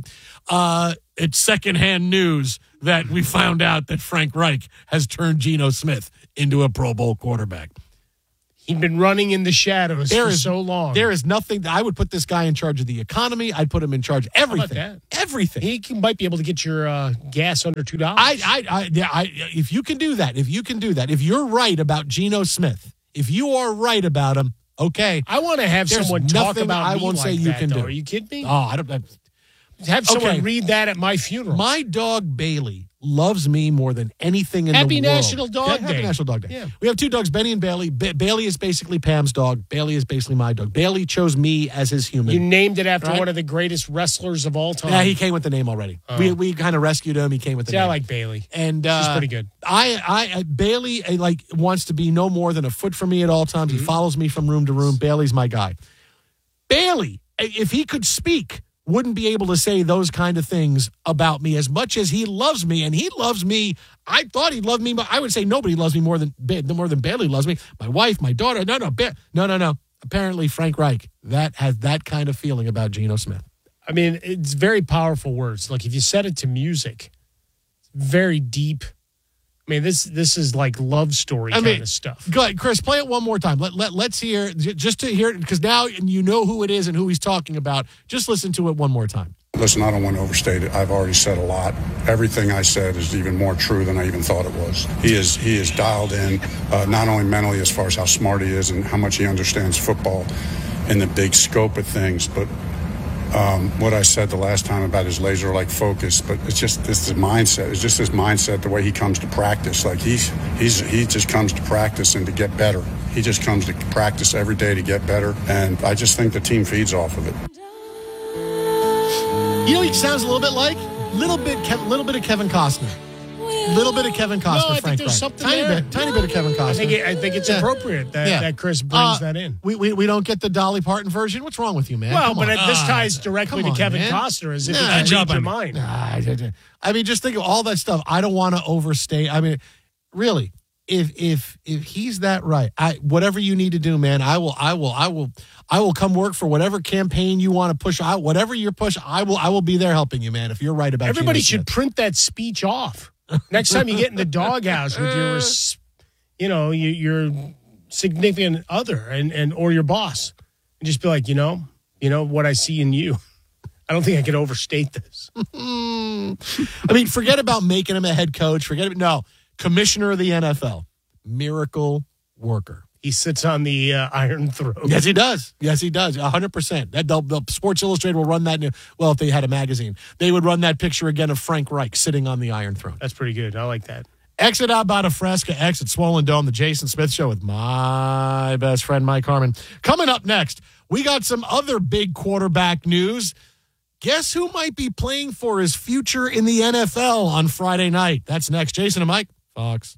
[SPEAKER 1] It's secondhand news that we found out that Frank Reich has turned Geno Smith into a Pro Bowl quarterback.
[SPEAKER 3] He'd been running in the shadows for so long.
[SPEAKER 1] There is nothing. I would put this guy in charge of the economy. I'd put him in charge of everything.
[SPEAKER 3] How about that?
[SPEAKER 1] Everything.
[SPEAKER 3] He might be able to get your gas under $2.
[SPEAKER 1] If you can do that, if you're right about Geno Smith, if you are right about him, okay.
[SPEAKER 3] I want to have someone talk about
[SPEAKER 1] I
[SPEAKER 3] me
[SPEAKER 1] won't say
[SPEAKER 3] like
[SPEAKER 1] you
[SPEAKER 3] that,
[SPEAKER 1] can
[SPEAKER 3] though.
[SPEAKER 1] do.
[SPEAKER 3] Are you kidding me?
[SPEAKER 1] Oh, I don't.
[SPEAKER 3] Have someone read that at my funeral.
[SPEAKER 1] My dog Bailey loves me more than anything in the world.
[SPEAKER 3] Happy National Dog Day.
[SPEAKER 1] Happy National Dog Day.
[SPEAKER 3] Yeah.
[SPEAKER 1] We have two dogs, Benny and Bailey. Bailey is basically Pam's dog. Bailey is basically my dog. Bailey chose me as his human.
[SPEAKER 3] You named it after
[SPEAKER 1] Right?
[SPEAKER 3] one of the greatest wrestlers of all time.
[SPEAKER 1] Yeah, he came with the name already. We kind of rescued him. He came with the name.
[SPEAKER 3] I like Bailey.
[SPEAKER 1] And
[SPEAKER 3] she's pretty good.
[SPEAKER 1] Bailey wants to be no more than a foot from me at all times. He follows me from room to room. Bailey's my guy. Bailey, if he could speak, wouldn't be able to say those kind of things about me as much as he loves me. And he loves me. I thought he loved me, but I would say nobody loves me more than Bailey loves me. My wife, my daughter. No. Apparently Frank Reich, that has that kind of feeling about Geno Smith.
[SPEAKER 3] I mean, it's very powerful words. Like if you set it to music, it's very deep. I mean, this is like love story kind of stuff.
[SPEAKER 1] Go ahead, Chris, play it one more time. Let's hear, just to hear it, because now you know who it is and who he's talking about. Just listen to it one more time.
[SPEAKER 13] Listen, I don't want to overstate it. I've already said a lot. Everything I said is even more true than I even thought it was. He is dialed in, not only mentally as far as how smart he is and how much he understands football and the big scope of things, but what I said the last time about his laser-like focus, but it's just this mindset. It's just his mindset, the way he comes to practice. Like he just comes to practice and to get better. He just comes to practice every day to get better, and I just think the team feeds off of it.
[SPEAKER 1] You know, he sounds a little bit like little bit of Kevin Costner. Little bit of Kevin Costner,
[SPEAKER 3] No, I think
[SPEAKER 1] Frank
[SPEAKER 3] there's
[SPEAKER 1] Reich.
[SPEAKER 3] something
[SPEAKER 1] Tiny
[SPEAKER 3] there.
[SPEAKER 1] bit of Kevin Costner.
[SPEAKER 3] I think it's appropriate that Chris brings that in.
[SPEAKER 1] We don't get the Dolly Parton version. What's wrong with you, man?
[SPEAKER 3] Well,
[SPEAKER 1] Come
[SPEAKER 3] but
[SPEAKER 1] on.
[SPEAKER 3] this ties directly to Kevin Costner as if it can read your mind.
[SPEAKER 1] I mean, just think of all that stuff. I don't want to overstate. I mean, really, if he's that right, whatever you need to do, man, I will come work for whatever campaign you want to push out. Whatever your push, I will be there helping you, man. If you're right about
[SPEAKER 3] Everybody
[SPEAKER 1] Geno
[SPEAKER 3] should
[SPEAKER 1] Smith.
[SPEAKER 3] print that speech off. Next time you get in the doghouse with your significant other and or your boss, and just be like, you know what I see in you. I don't think I can overstate this.
[SPEAKER 1] I mean, forget about making him a head coach. Commissioner of the NFL, miracle worker.
[SPEAKER 3] He sits on the Iron Throne.
[SPEAKER 1] Yes, he does. 100%. The Sports Illustrated will run that. Well, if they had a magazine, they would run that picture again of Frank Reich sitting on the Iron Throne.
[SPEAKER 3] That's pretty good. I like that.
[SPEAKER 1] Exit out by Fresca, exit Swollen Dome, the Jason Smith Show with my best friend, Mike Harmon. Coming up next, we got some other big quarterback news. Guess who might be playing for his future in the NFL on Friday night? That's next. Jason and Mike, Fox.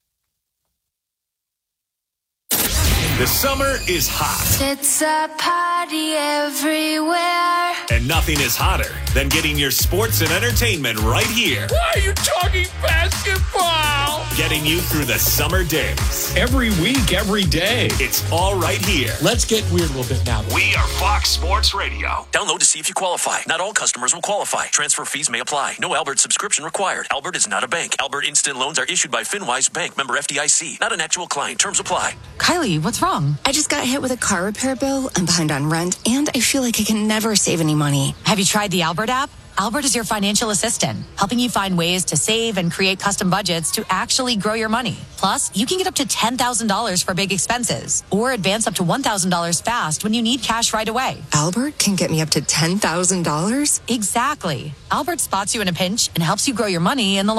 [SPEAKER 4] The summer is hot.
[SPEAKER 11] It's a party everywhere.
[SPEAKER 4] And nothing is hotter than getting your sports and entertainment right here.
[SPEAKER 11] Why are you talking basketball?
[SPEAKER 4] Getting you through the summer days.
[SPEAKER 2] Every week, every day.
[SPEAKER 4] It's all right here.
[SPEAKER 1] Let's get weird a little bit now.
[SPEAKER 4] We are Fox Sports Radio.
[SPEAKER 15] Download to see if you qualify. Not all customers will qualify. Transfer fees may apply. No Albert subscription required. Albert is not a bank. Albert Instant Loans are issued by FinWise Bank, member FDIC. Not an actual client. Terms apply.
[SPEAKER 16] Kylie, what's wrong? I just got hit with a car repair bill. I'm behind on rent, and I feel like I can never save any money.
[SPEAKER 19] Have you tried the Albert app? Albert is your financial assistant, helping you find ways to save and create custom budgets to actually grow your money. Plus, you can get up to $10,000 for big expenses or advance up to $1,000 fast when you need cash right away.
[SPEAKER 16] Albert can get me up to $10,000?
[SPEAKER 19] Exactly. Albert spots you in a pinch and helps you grow your money in the long run.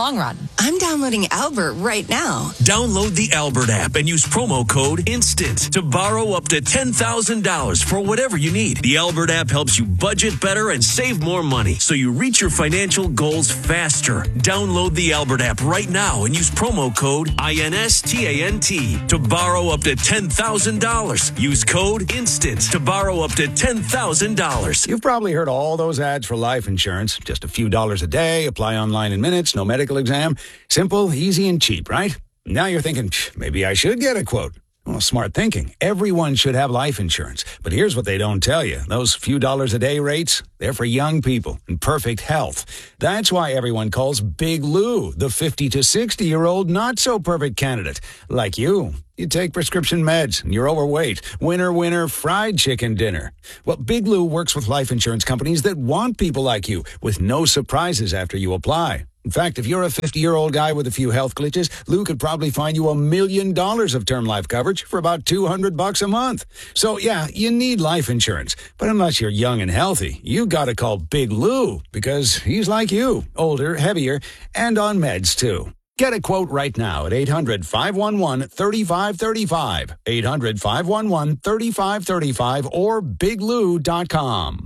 [SPEAKER 16] I'm downloading Albert right now.
[SPEAKER 15] Download the Albert app and use promo code INSTANT to borrow up to $10,000 for whatever you need. The Albert app helps you budget better and save more money so you reach your financial goals faster. Download the Albert app right now and use promo code INSTANT to borrow up to $10,000. Use code INSTANT to borrow up to $10,000.
[SPEAKER 5] You've probably heard all those ads for life insurance. Just a few dollars a day, apply online in minutes, no medical exam. Simple, easy, and cheap, right? Now you're thinking, maybe I should get a quote. Well, smart thinking. Everyone should have life insurance. But here's what they don't tell you. Those few dollars a day rates, they're for young people in perfect health. That's why everyone calls Big Lou the 50 to 60-year-old not-so-perfect candidate. Like you. You take prescription meds and you're overweight. Winner, fried chicken dinner. Well, Big Lou works with life insurance companies that want people like you with no surprises after you apply. In fact, if you're a 50-year-old guy with a few health glitches, Lou could probably find you $1 million of term life coverage for about $200 a month. So, yeah, you need life insurance. But unless you're young and healthy, you got to call Big Lou because he's like you, older, heavier, and on meds, too. Get a quote right now at 800-511-3535, 800-511-3535, or biglou.com.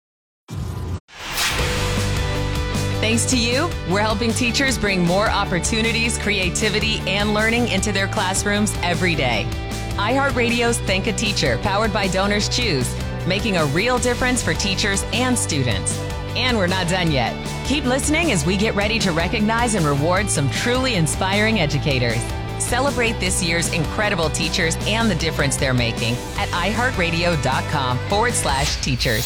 [SPEAKER 12] Thanks to you, we're helping teachers bring more opportunities, creativity, and learning into their classrooms every day. iHeartRadio's Thank a Teacher, powered by Donors Choose, making a real difference for teachers and students. And we're not done yet. Keep listening as we get ready to recognize and reward some truly inspiring educators. Celebrate this year's incredible teachers and the difference they're making at iHeartRadio.com/teachers.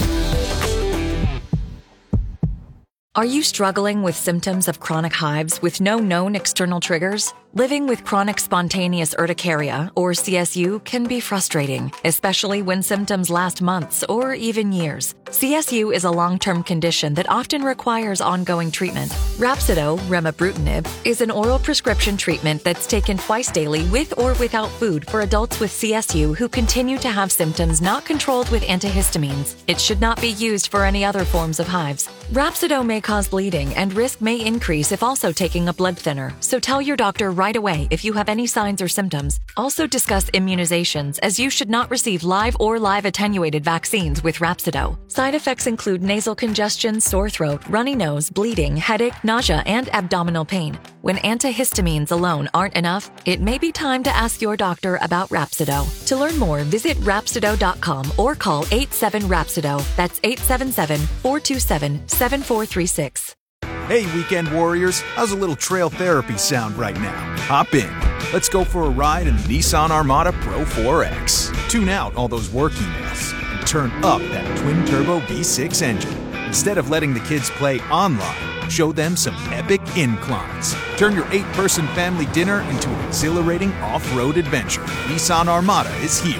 [SPEAKER 14] Are you struggling with symptoms of chronic hives with no known external triggers? Living with chronic spontaneous urticaria, or CSU, can be frustrating, especially when symptoms last months or even years. CSU is a long-term condition that often requires ongoing treatment. Rhapsido, remibrutinib, is an oral prescription treatment that's taken twice daily with or without food for adults with CSU who continue to have symptoms not controlled with antihistamines. It should not be used for any other forms of hives. Rhapsido may cause bleeding and risk may increase if also taking a blood thinner, so tell your doctor right away if you have any signs or symptoms. Also discuss immunizations, as you should not receive live or live attenuated vaccines with Rhapsido. Side effects include nasal congestion, sore throat, runny nose, bleeding, headache, nausea, and abdominal pain. When antihistamines alone aren't enough, it may be time to ask your doctor about Rhapsido. To learn more, visit Rhapsido.com or call 87-RHAPSIDO. That's 877-427-7436.
[SPEAKER 18] Hey, weekend warriors, how's a little trail therapy sound right now? Hop in. Let's go for a ride in the Nissan Armada Pro 4X. Tune out all those work emails and turn up that twin-turbo V6 engine. Instead of letting the kids play online, show them some epic inclines. Turn your 8-person family dinner into an exhilarating off-road adventure. Nissan Armada is here.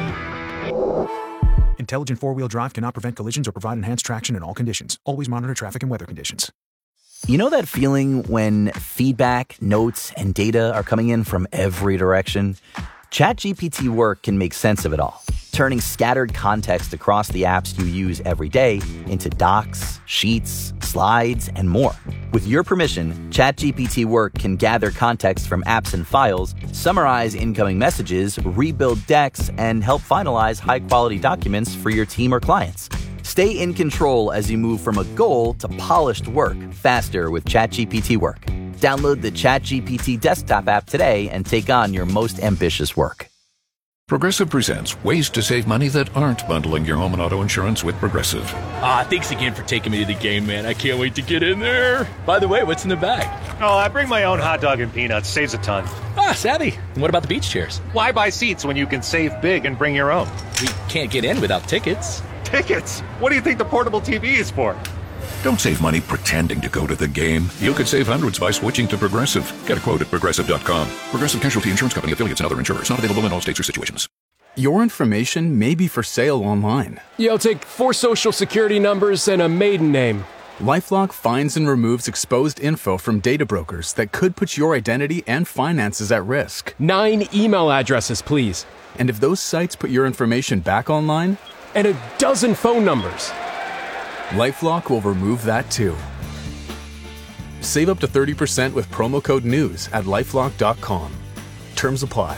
[SPEAKER 18] Intelligent four-wheel drive cannot prevent collisions or provide enhanced traction in all conditions. Always monitor traffic and weather conditions.
[SPEAKER 20] You know that feeling when feedback, notes, and data are coming in from every direction? ChatGPT Work can make sense of it all, turning scattered context across the apps you use every day into docs, sheets, slides, and more. With your permission, ChatGPT Work can gather context from apps and files, summarize incoming messages, rebuild decks, and help finalize high-quality documents for your team or clients. Stay in control as you move from a goal to polished work faster with ChatGPT Work. Download the ChatGPT desktop app today and take on your most ambitious work.
[SPEAKER 21] Progressive presents ways to save money that aren't bundling your home and auto insurance with Progressive.
[SPEAKER 22] Thanks again for taking me to the game, man. I can't wait to get in there. By the way, what's in the bag?
[SPEAKER 23] Oh, I bring my own hot dog and peanuts. Saves a ton.
[SPEAKER 22] Savvy. And what about the beach chairs?
[SPEAKER 23] Why buy seats when you can save big and bring your own?
[SPEAKER 22] We can't get in without tickets.
[SPEAKER 23] Tickets? What do you think the portable TV is for?
[SPEAKER 21] Don't save money pretending to go to the game. You could save hundreds by switching to Progressive. Get a quote at Progressive.com. Progressive Casualty Insurance Company, affiliates, and other insurers. Not available in all states or situations.
[SPEAKER 24] Your information may be for sale online.
[SPEAKER 26] Yo, take 4 social security numbers and a maiden name.
[SPEAKER 24] LifeLock finds and removes exposed info from data brokers that could put your identity and finances at risk.
[SPEAKER 26] 9 email addresses, please.
[SPEAKER 24] And if those sites put your information back online...
[SPEAKER 26] and a dozen phone numbers.
[SPEAKER 24] LifeLock will remove that too. Save up to 30% with promo code NEWS at LifeLock.com. Terms apply.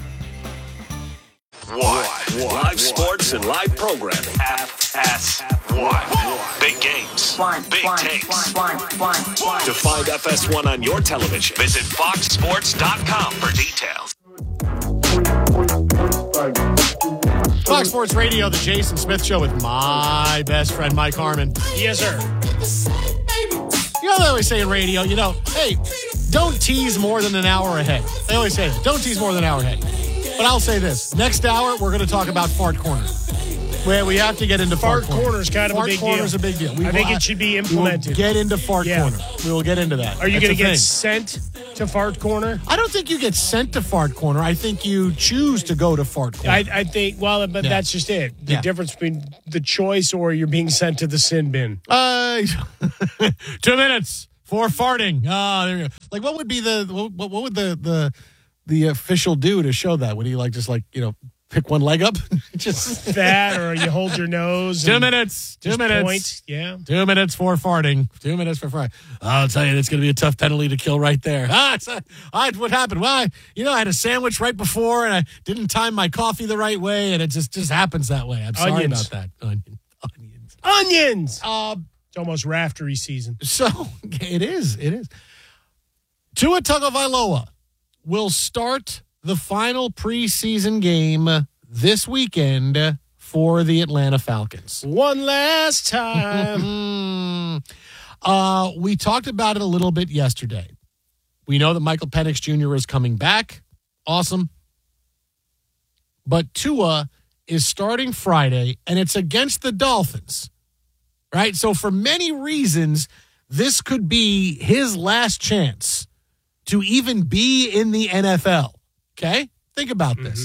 [SPEAKER 4] Live sports and live programming. FS1. Big games. Big takes. To find FS1 on your television, visit foxsports.com for details.
[SPEAKER 1] Fox Sports Radio, the Jason Smith Show with my best friend, Mike Harmon.
[SPEAKER 3] Yes, sir.
[SPEAKER 1] You know, they always say in radio, hey, don't tease more than an hour ahead. They always say that. Don't tease more than an hour ahead. But I'll say this. Next hour, we're going to talk about Fart Corner. Where we have to get into Fart Corner.
[SPEAKER 3] Corner is kind of a big deal.
[SPEAKER 1] Fart Corner is a big deal.
[SPEAKER 3] I think it should be implemented.
[SPEAKER 1] We'll get into Fart Corner. We will get into that.
[SPEAKER 3] Are you going to get sent to Fart Corner?
[SPEAKER 1] I don't think you get sent to Fart Corner. I think you choose to go to Fart Corner.
[SPEAKER 3] I think, that's just it. The difference between the choice or you're being sent to the sin bin.
[SPEAKER 1] 2 minutes for farting. There you go. Like, what would be what would the official do to show that? Would he pick one leg up?
[SPEAKER 3] Just that, or you hold your nose.
[SPEAKER 1] 2 minutes. 2 minutes.
[SPEAKER 3] Point. Yeah.
[SPEAKER 1] 2 minutes for farting. 2 minutes for farting. I'll tell you, it's going to be a tough penalty to kill right there. What happened? Well, I had a sandwich right before, and I didn't time my coffee the right way, and it just happens that way. I'm sorry about that.
[SPEAKER 3] Onions. It's almost raftery season.
[SPEAKER 1] So it is. Tua Tagovailoa will start the final preseason game this weekend for the Atlanta Falcons.
[SPEAKER 3] One last time.
[SPEAKER 1] We talked about it a little bit yesterday. We know that Michael Penix Jr. is coming back. Awesome. But Tua is starting Friday, and it's against the Dolphins, right? So for many reasons, this could be his last chance to even be in the NFL. Okay? Think about this.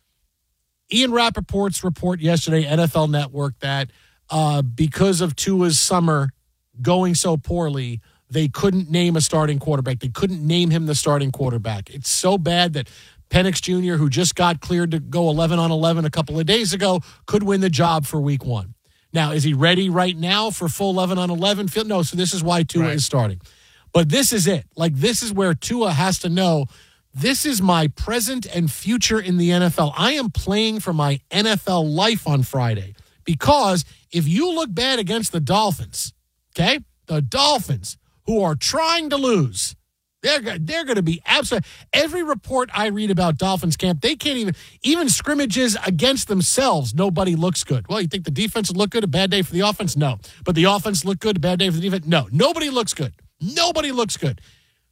[SPEAKER 1] Ian Rappaport's report yesterday, NFL Network, that because of Tua's summer going so poorly, they couldn't name a starting quarterback. They couldn't name him the starting quarterback. It's so bad that Penix Jr., who just got cleared to go 11-on-11 a couple of days ago, could win the job for week one. Now, is he ready right now for full 11-on-11? No, so this is why Tua is starting. But this is it. This is where Tua has to know, this is my present and future in the NFL. I am playing for my NFL life on Friday. Because if you look bad against the Dolphins, okay, the Dolphins, who are trying to lose, they're going to be absolute. Every report I read about Dolphins camp, they can't even scrimmages against themselves, nobody looks good. Well, you think the defense would look good, a bad day for the offense? No. But the offense look good, a bad day for the defense? No. Nobody looks good. Nobody looks good.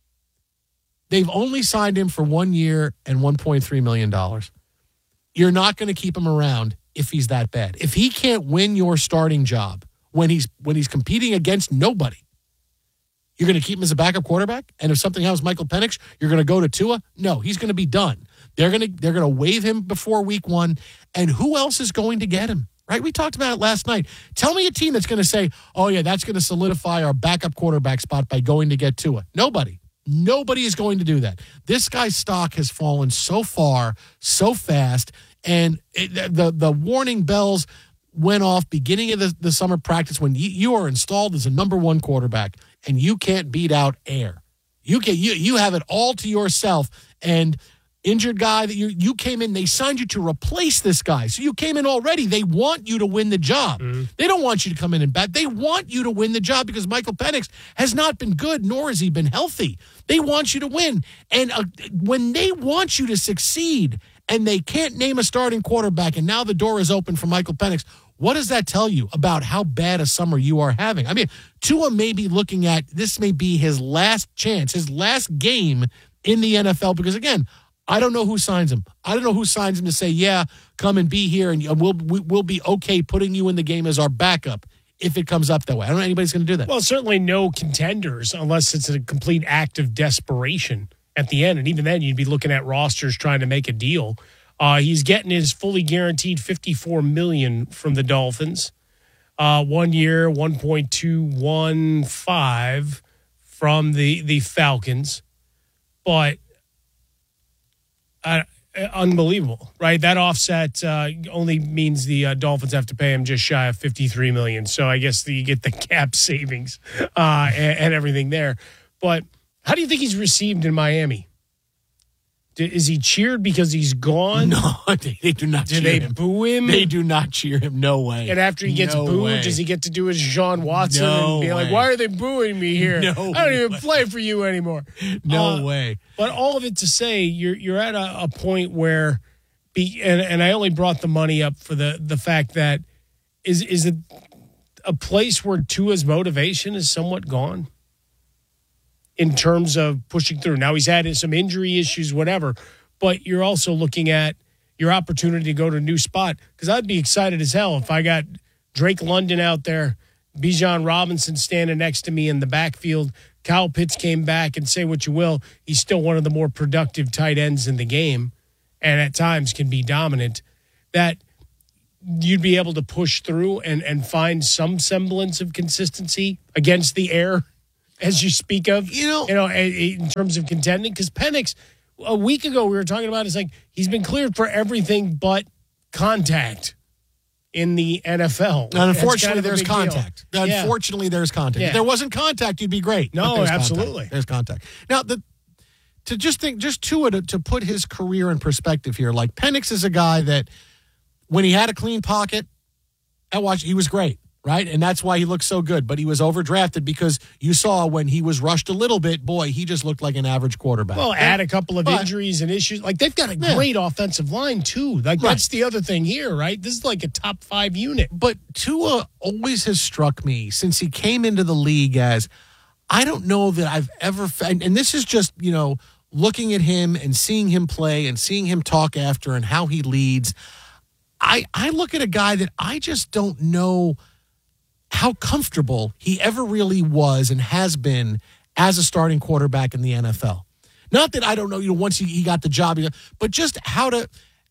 [SPEAKER 1] They've only signed him for 1 year and $1.3 million. You're not going to keep him around if he's that bad. If he can't win your starting job when he's competing against nobody, you're going to keep him as a backup quarterback? And if something happens, Michael Penix, you're going to go to Tua? No, he's going to be done. They're going to waive him before week one. And who else is going to get him? Right? We talked about it last night. Tell me a team that's going to say, oh, yeah, that's going to solidify our backup quarterback spot by going to get Tua. Nobody. Nobody is going to do that. This guy's stock has fallen so far, so fast, and the warning bells went off beginning of the summer practice when you are installed as a number one quarterback and you can't beat out air. You have it all to yourself, and injured guy that you came in, they signed you to replace this guy. So you came in already. They want you to win the job. They don't want you to come in and bat. They want you to win the job because Michael Penix has not been good, nor has he been healthy. They want you to win. And when they want you to succeed and they can't name a starting quarterback and now the door is open for Michael Penix, what does that tell you about how bad a summer you are having? I mean, Tua may be looking at, this may be his last chance, his last game in the NFL because, again, I don't know who signs him. I don't know who signs him to say, yeah, come and be here, and we'll be okay putting you in the game as our backup if it comes up that way. I don't know anybody's going to do that.
[SPEAKER 3] Well, certainly no contenders unless it's a complete act of desperation at the end. And even then, you'd be looking at rosters trying to make a deal. He's getting his fully guaranteed $54 million from the Dolphins. 1 year, $1.215 from the Falcons. But unbelievable, right? That offset only means the Dolphins have to pay him just shy of $53 million. So I guess you get the cap savings and everything there. But how do you think he's received in Miami? Is he cheered because he's gone?
[SPEAKER 1] No, they do not cheer him.
[SPEAKER 3] Do they boo him?
[SPEAKER 1] They do not cheer him. No way.
[SPEAKER 3] And after he gets booed, does he get to do his Sean Watson and be like, why are they booing me here? I don't even play for you anymore.
[SPEAKER 1] No way.
[SPEAKER 3] But all of it to say, you're at a point where, and I only brought the money up for the fact that, is it a place where Tua's motivation is somewhat gone? In terms of pushing through. Now, he's had some injury issues, whatever, but you're also looking at your opportunity to go to a new spot. Because I'd be excited as hell if I got Drake London out there, Bijan Robinson standing next to me in the backfield, Kyle Pitts came back, and say what you will, he's still one of the more productive tight ends in the game, and at times can be dominant, that you'd be able to push through and find some semblance of consistency against the air, as you speak of, in terms of contending. Because Penix, a week ago we were talking about, it's like he's been cleared for everything but contact in the NFL.
[SPEAKER 1] And unfortunately, there's contact. Unfortunately, there's contact.
[SPEAKER 3] Yeah.
[SPEAKER 1] If there wasn't contact, you'd be great.
[SPEAKER 3] No, absolutely.
[SPEAKER 1] There's contact. Now, to put his career in perspective here, like Penix is a guy that when he had a clean pocket, he was great. Right? And that's why he looked so good. But he was overdrafted because you saw when he was rushed a little bit, boy, he just looked like an average quarterback.
[SPEAKER 3] Well, add a couple of injuries and issues. Like, they've got a great offensive line, too. Like, that's the other thing here, right? This is like a top 5 unit.
[SPEAKER 1] But Tua always has struck me since he came into the league as, I don't know that I've ever, and this is just, looking at him and seeing him play and seeing him talk after and how he leads. I look at a guy that I just don't know how comfortable he ever really was and has been as a starting quarterback in the NFL. Not that I don't know, once he got the job, but just how to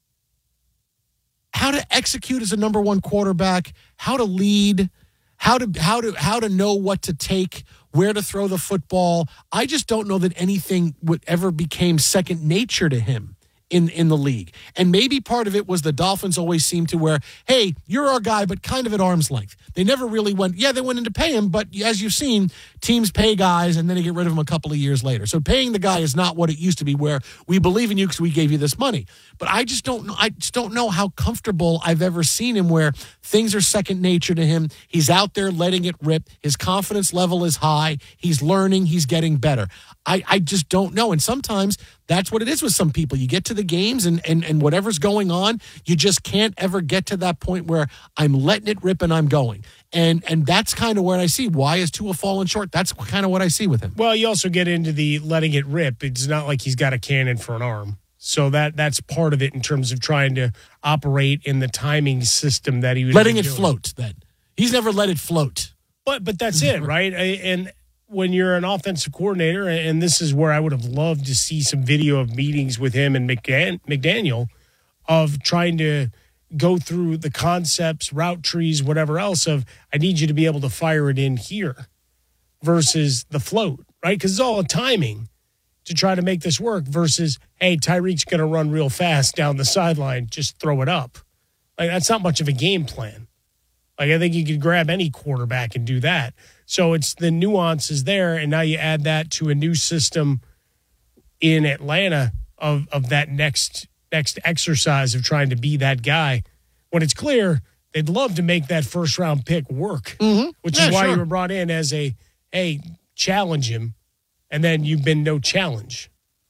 [SPEAKER 1] execute as a number one quarterback, how to lead, how to know what to take, where to throw the football. I just don't know that anything would ever became second nature to him in the league. And maybe part of it was the Dolphins always seemed to where, hey, you're our guy, but kind of at arm's length. They never really went, they went in to pay him, but as you've seen, teams pay guys and then they get rid of them a couple of years later. So paying the guy is not what it used to be, where we believe in you because we gave you this money. But I just don't know how comfortable I've ever seen him where things are second nature to him. He's out there letting it rip. His confidence level is high. He's learning. He's getting better. I just don't know. And sometimes that's what it is with some people. You get to the games and whatever's going on, you just can't ever get to that point where I'm letting it rip and I'm going. And that's kind of where I see why is Tua falling short. That's kind of what I see with him.
[SPEAKER 3] Well, you also get into the letting it rip. It's not like he's got a cannon for an arm. So that's part of it in terms of trying to operate in the timing system that he was
[SPEAKER 1] letting it float. Then he's never let it float.
[SPEAKER 3] But that's it, right? And when you're an offensive coordinator, and this is where I would have loved to see some video of meetings with him and McDaniel of trying to go through the concepts, route trees, whatever else of, I need you to be able to fire it in here versus the float, right? Because it's all a timing to try to make this work versus, hey, Tyreek's going to run real fast down the sideline, just throw it up. Like, that's not much of a game plan. Like, I think you could grab any quarterback and do that. So it's the nuances there, and now you add that to a new system in Atlanta of that next exercise of trying to be that guy. When it's clear, they'd love to make that first-round pick work, which is why you were brought in as hey, challenge him, and then you've been no challenge.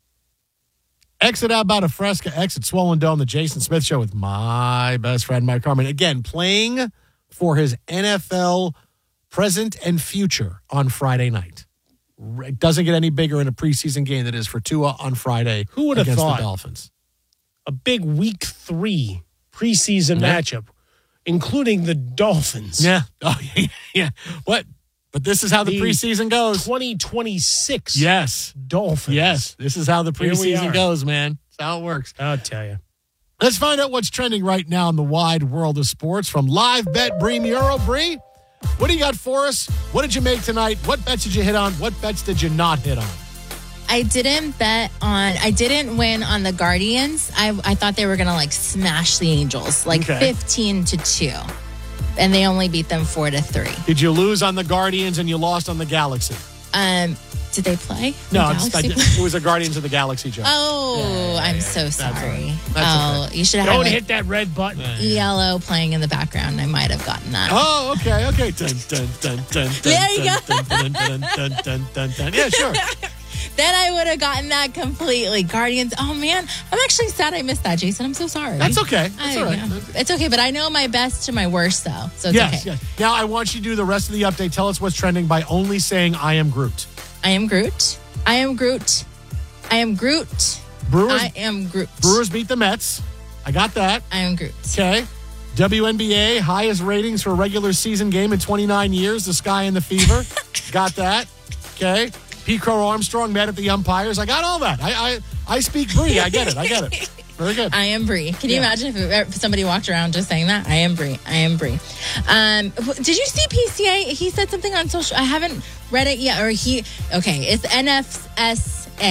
[SPEAKER 1] Exit out about a Fresca, exit Swollen Dome, the Jason Smith Show with my best friend, Mike Harmon. Again, playing for his NFL present and future on Friday night. It doesn't get any bigger in a preseason game than it is for Tua on Friday.
[SPEAKER 3] Who would have thought
[SPEAKER 1] the Dolphins?
[SPEAKER 3] A big Week 3 preseason matchup, including the Dolphins.
[SPEAKER 1] Yeah. Oh, yeah. What? But this is how the preseason goes.
[SPEAKER 3] 2026
[SPEAKER 1] Yes.
[SPEAKER 3] Dolphins.
[SPEAKER 1] Yes. This is how the preseason goes, man. That's how it works.
[SPEAKER 3] I'll tell you.
[SPEAKER 1] Let's find out what's trending right now in the wide world of sports from Live Bet Bree Muro. Bree, what do you got for us? What did you make tonight? What bets did you hit on? What bets did you not hit on?
[SPEAKER 6] I didn't win on the Guardians. I thought they were going to smash the Angels, 15-2. And they only beat them 4-3.
[SPEAKER 1] Did you lose on the Guardians and you lost on the Galaxy?
[SPEAKER 6] Did they play?
[SPEAKER 1] No, it was a Guardians of the Galaxy joke.
[SPEAKER 6] Oh, I'm so sorry.
[SPEAKER 1] That's
[SPEAKER 6] you should have
[SPEAKER 3] Don't hit that red button.
[SPEAKER 6] ELO playing in the background. I might have gotten that.
[SPEAKER 1] Oh, okay. Dun, dun, dun, dun,
[SPEAKER 6] There you
[SPEAKER 1] dun,
[SPEAKER 6] go.
[SPEAKER 1] dun, dun, dun, dun, dun, dun, dun. Yeah, sure.
[SPEAKER 6] Then I would have gotten that completely. Guardians. Oh, man. I'm actually sad I missed that, Jason. I'm so sorry.
[SPEAKER 1] That's okay. That's all right.
[SPEAKER 6] It's okay, but I know my best to my worst, though. So it's okay.
[SPEAKER 1] Yes. Now, I want you to do the rest of the update. Tell us what's trending by only saying, I am Groot.
[SPEAKER 6] I am Groot. I am Groot. I am Groot. I am Groot.
[SPEAKER 1] Brewers beat the Mets. I got that.
[SPEAKER 6] I am Groot.
[SPEAKER 1] Okay. WNBA, highest ratings for a regular season game in 29 years. The Sky and the Fever. Got that. Okay. P. Crow Armstrong mad at the umpires. I got all that. I speak Bree. I get it. Very good.
[SPEAKER 6] I am Bree. Can you imagine if somebody walked around just saying that? I am Bree. I am Bree. Did you see PCA? He said something on social. I haven't read it yet. It's NFS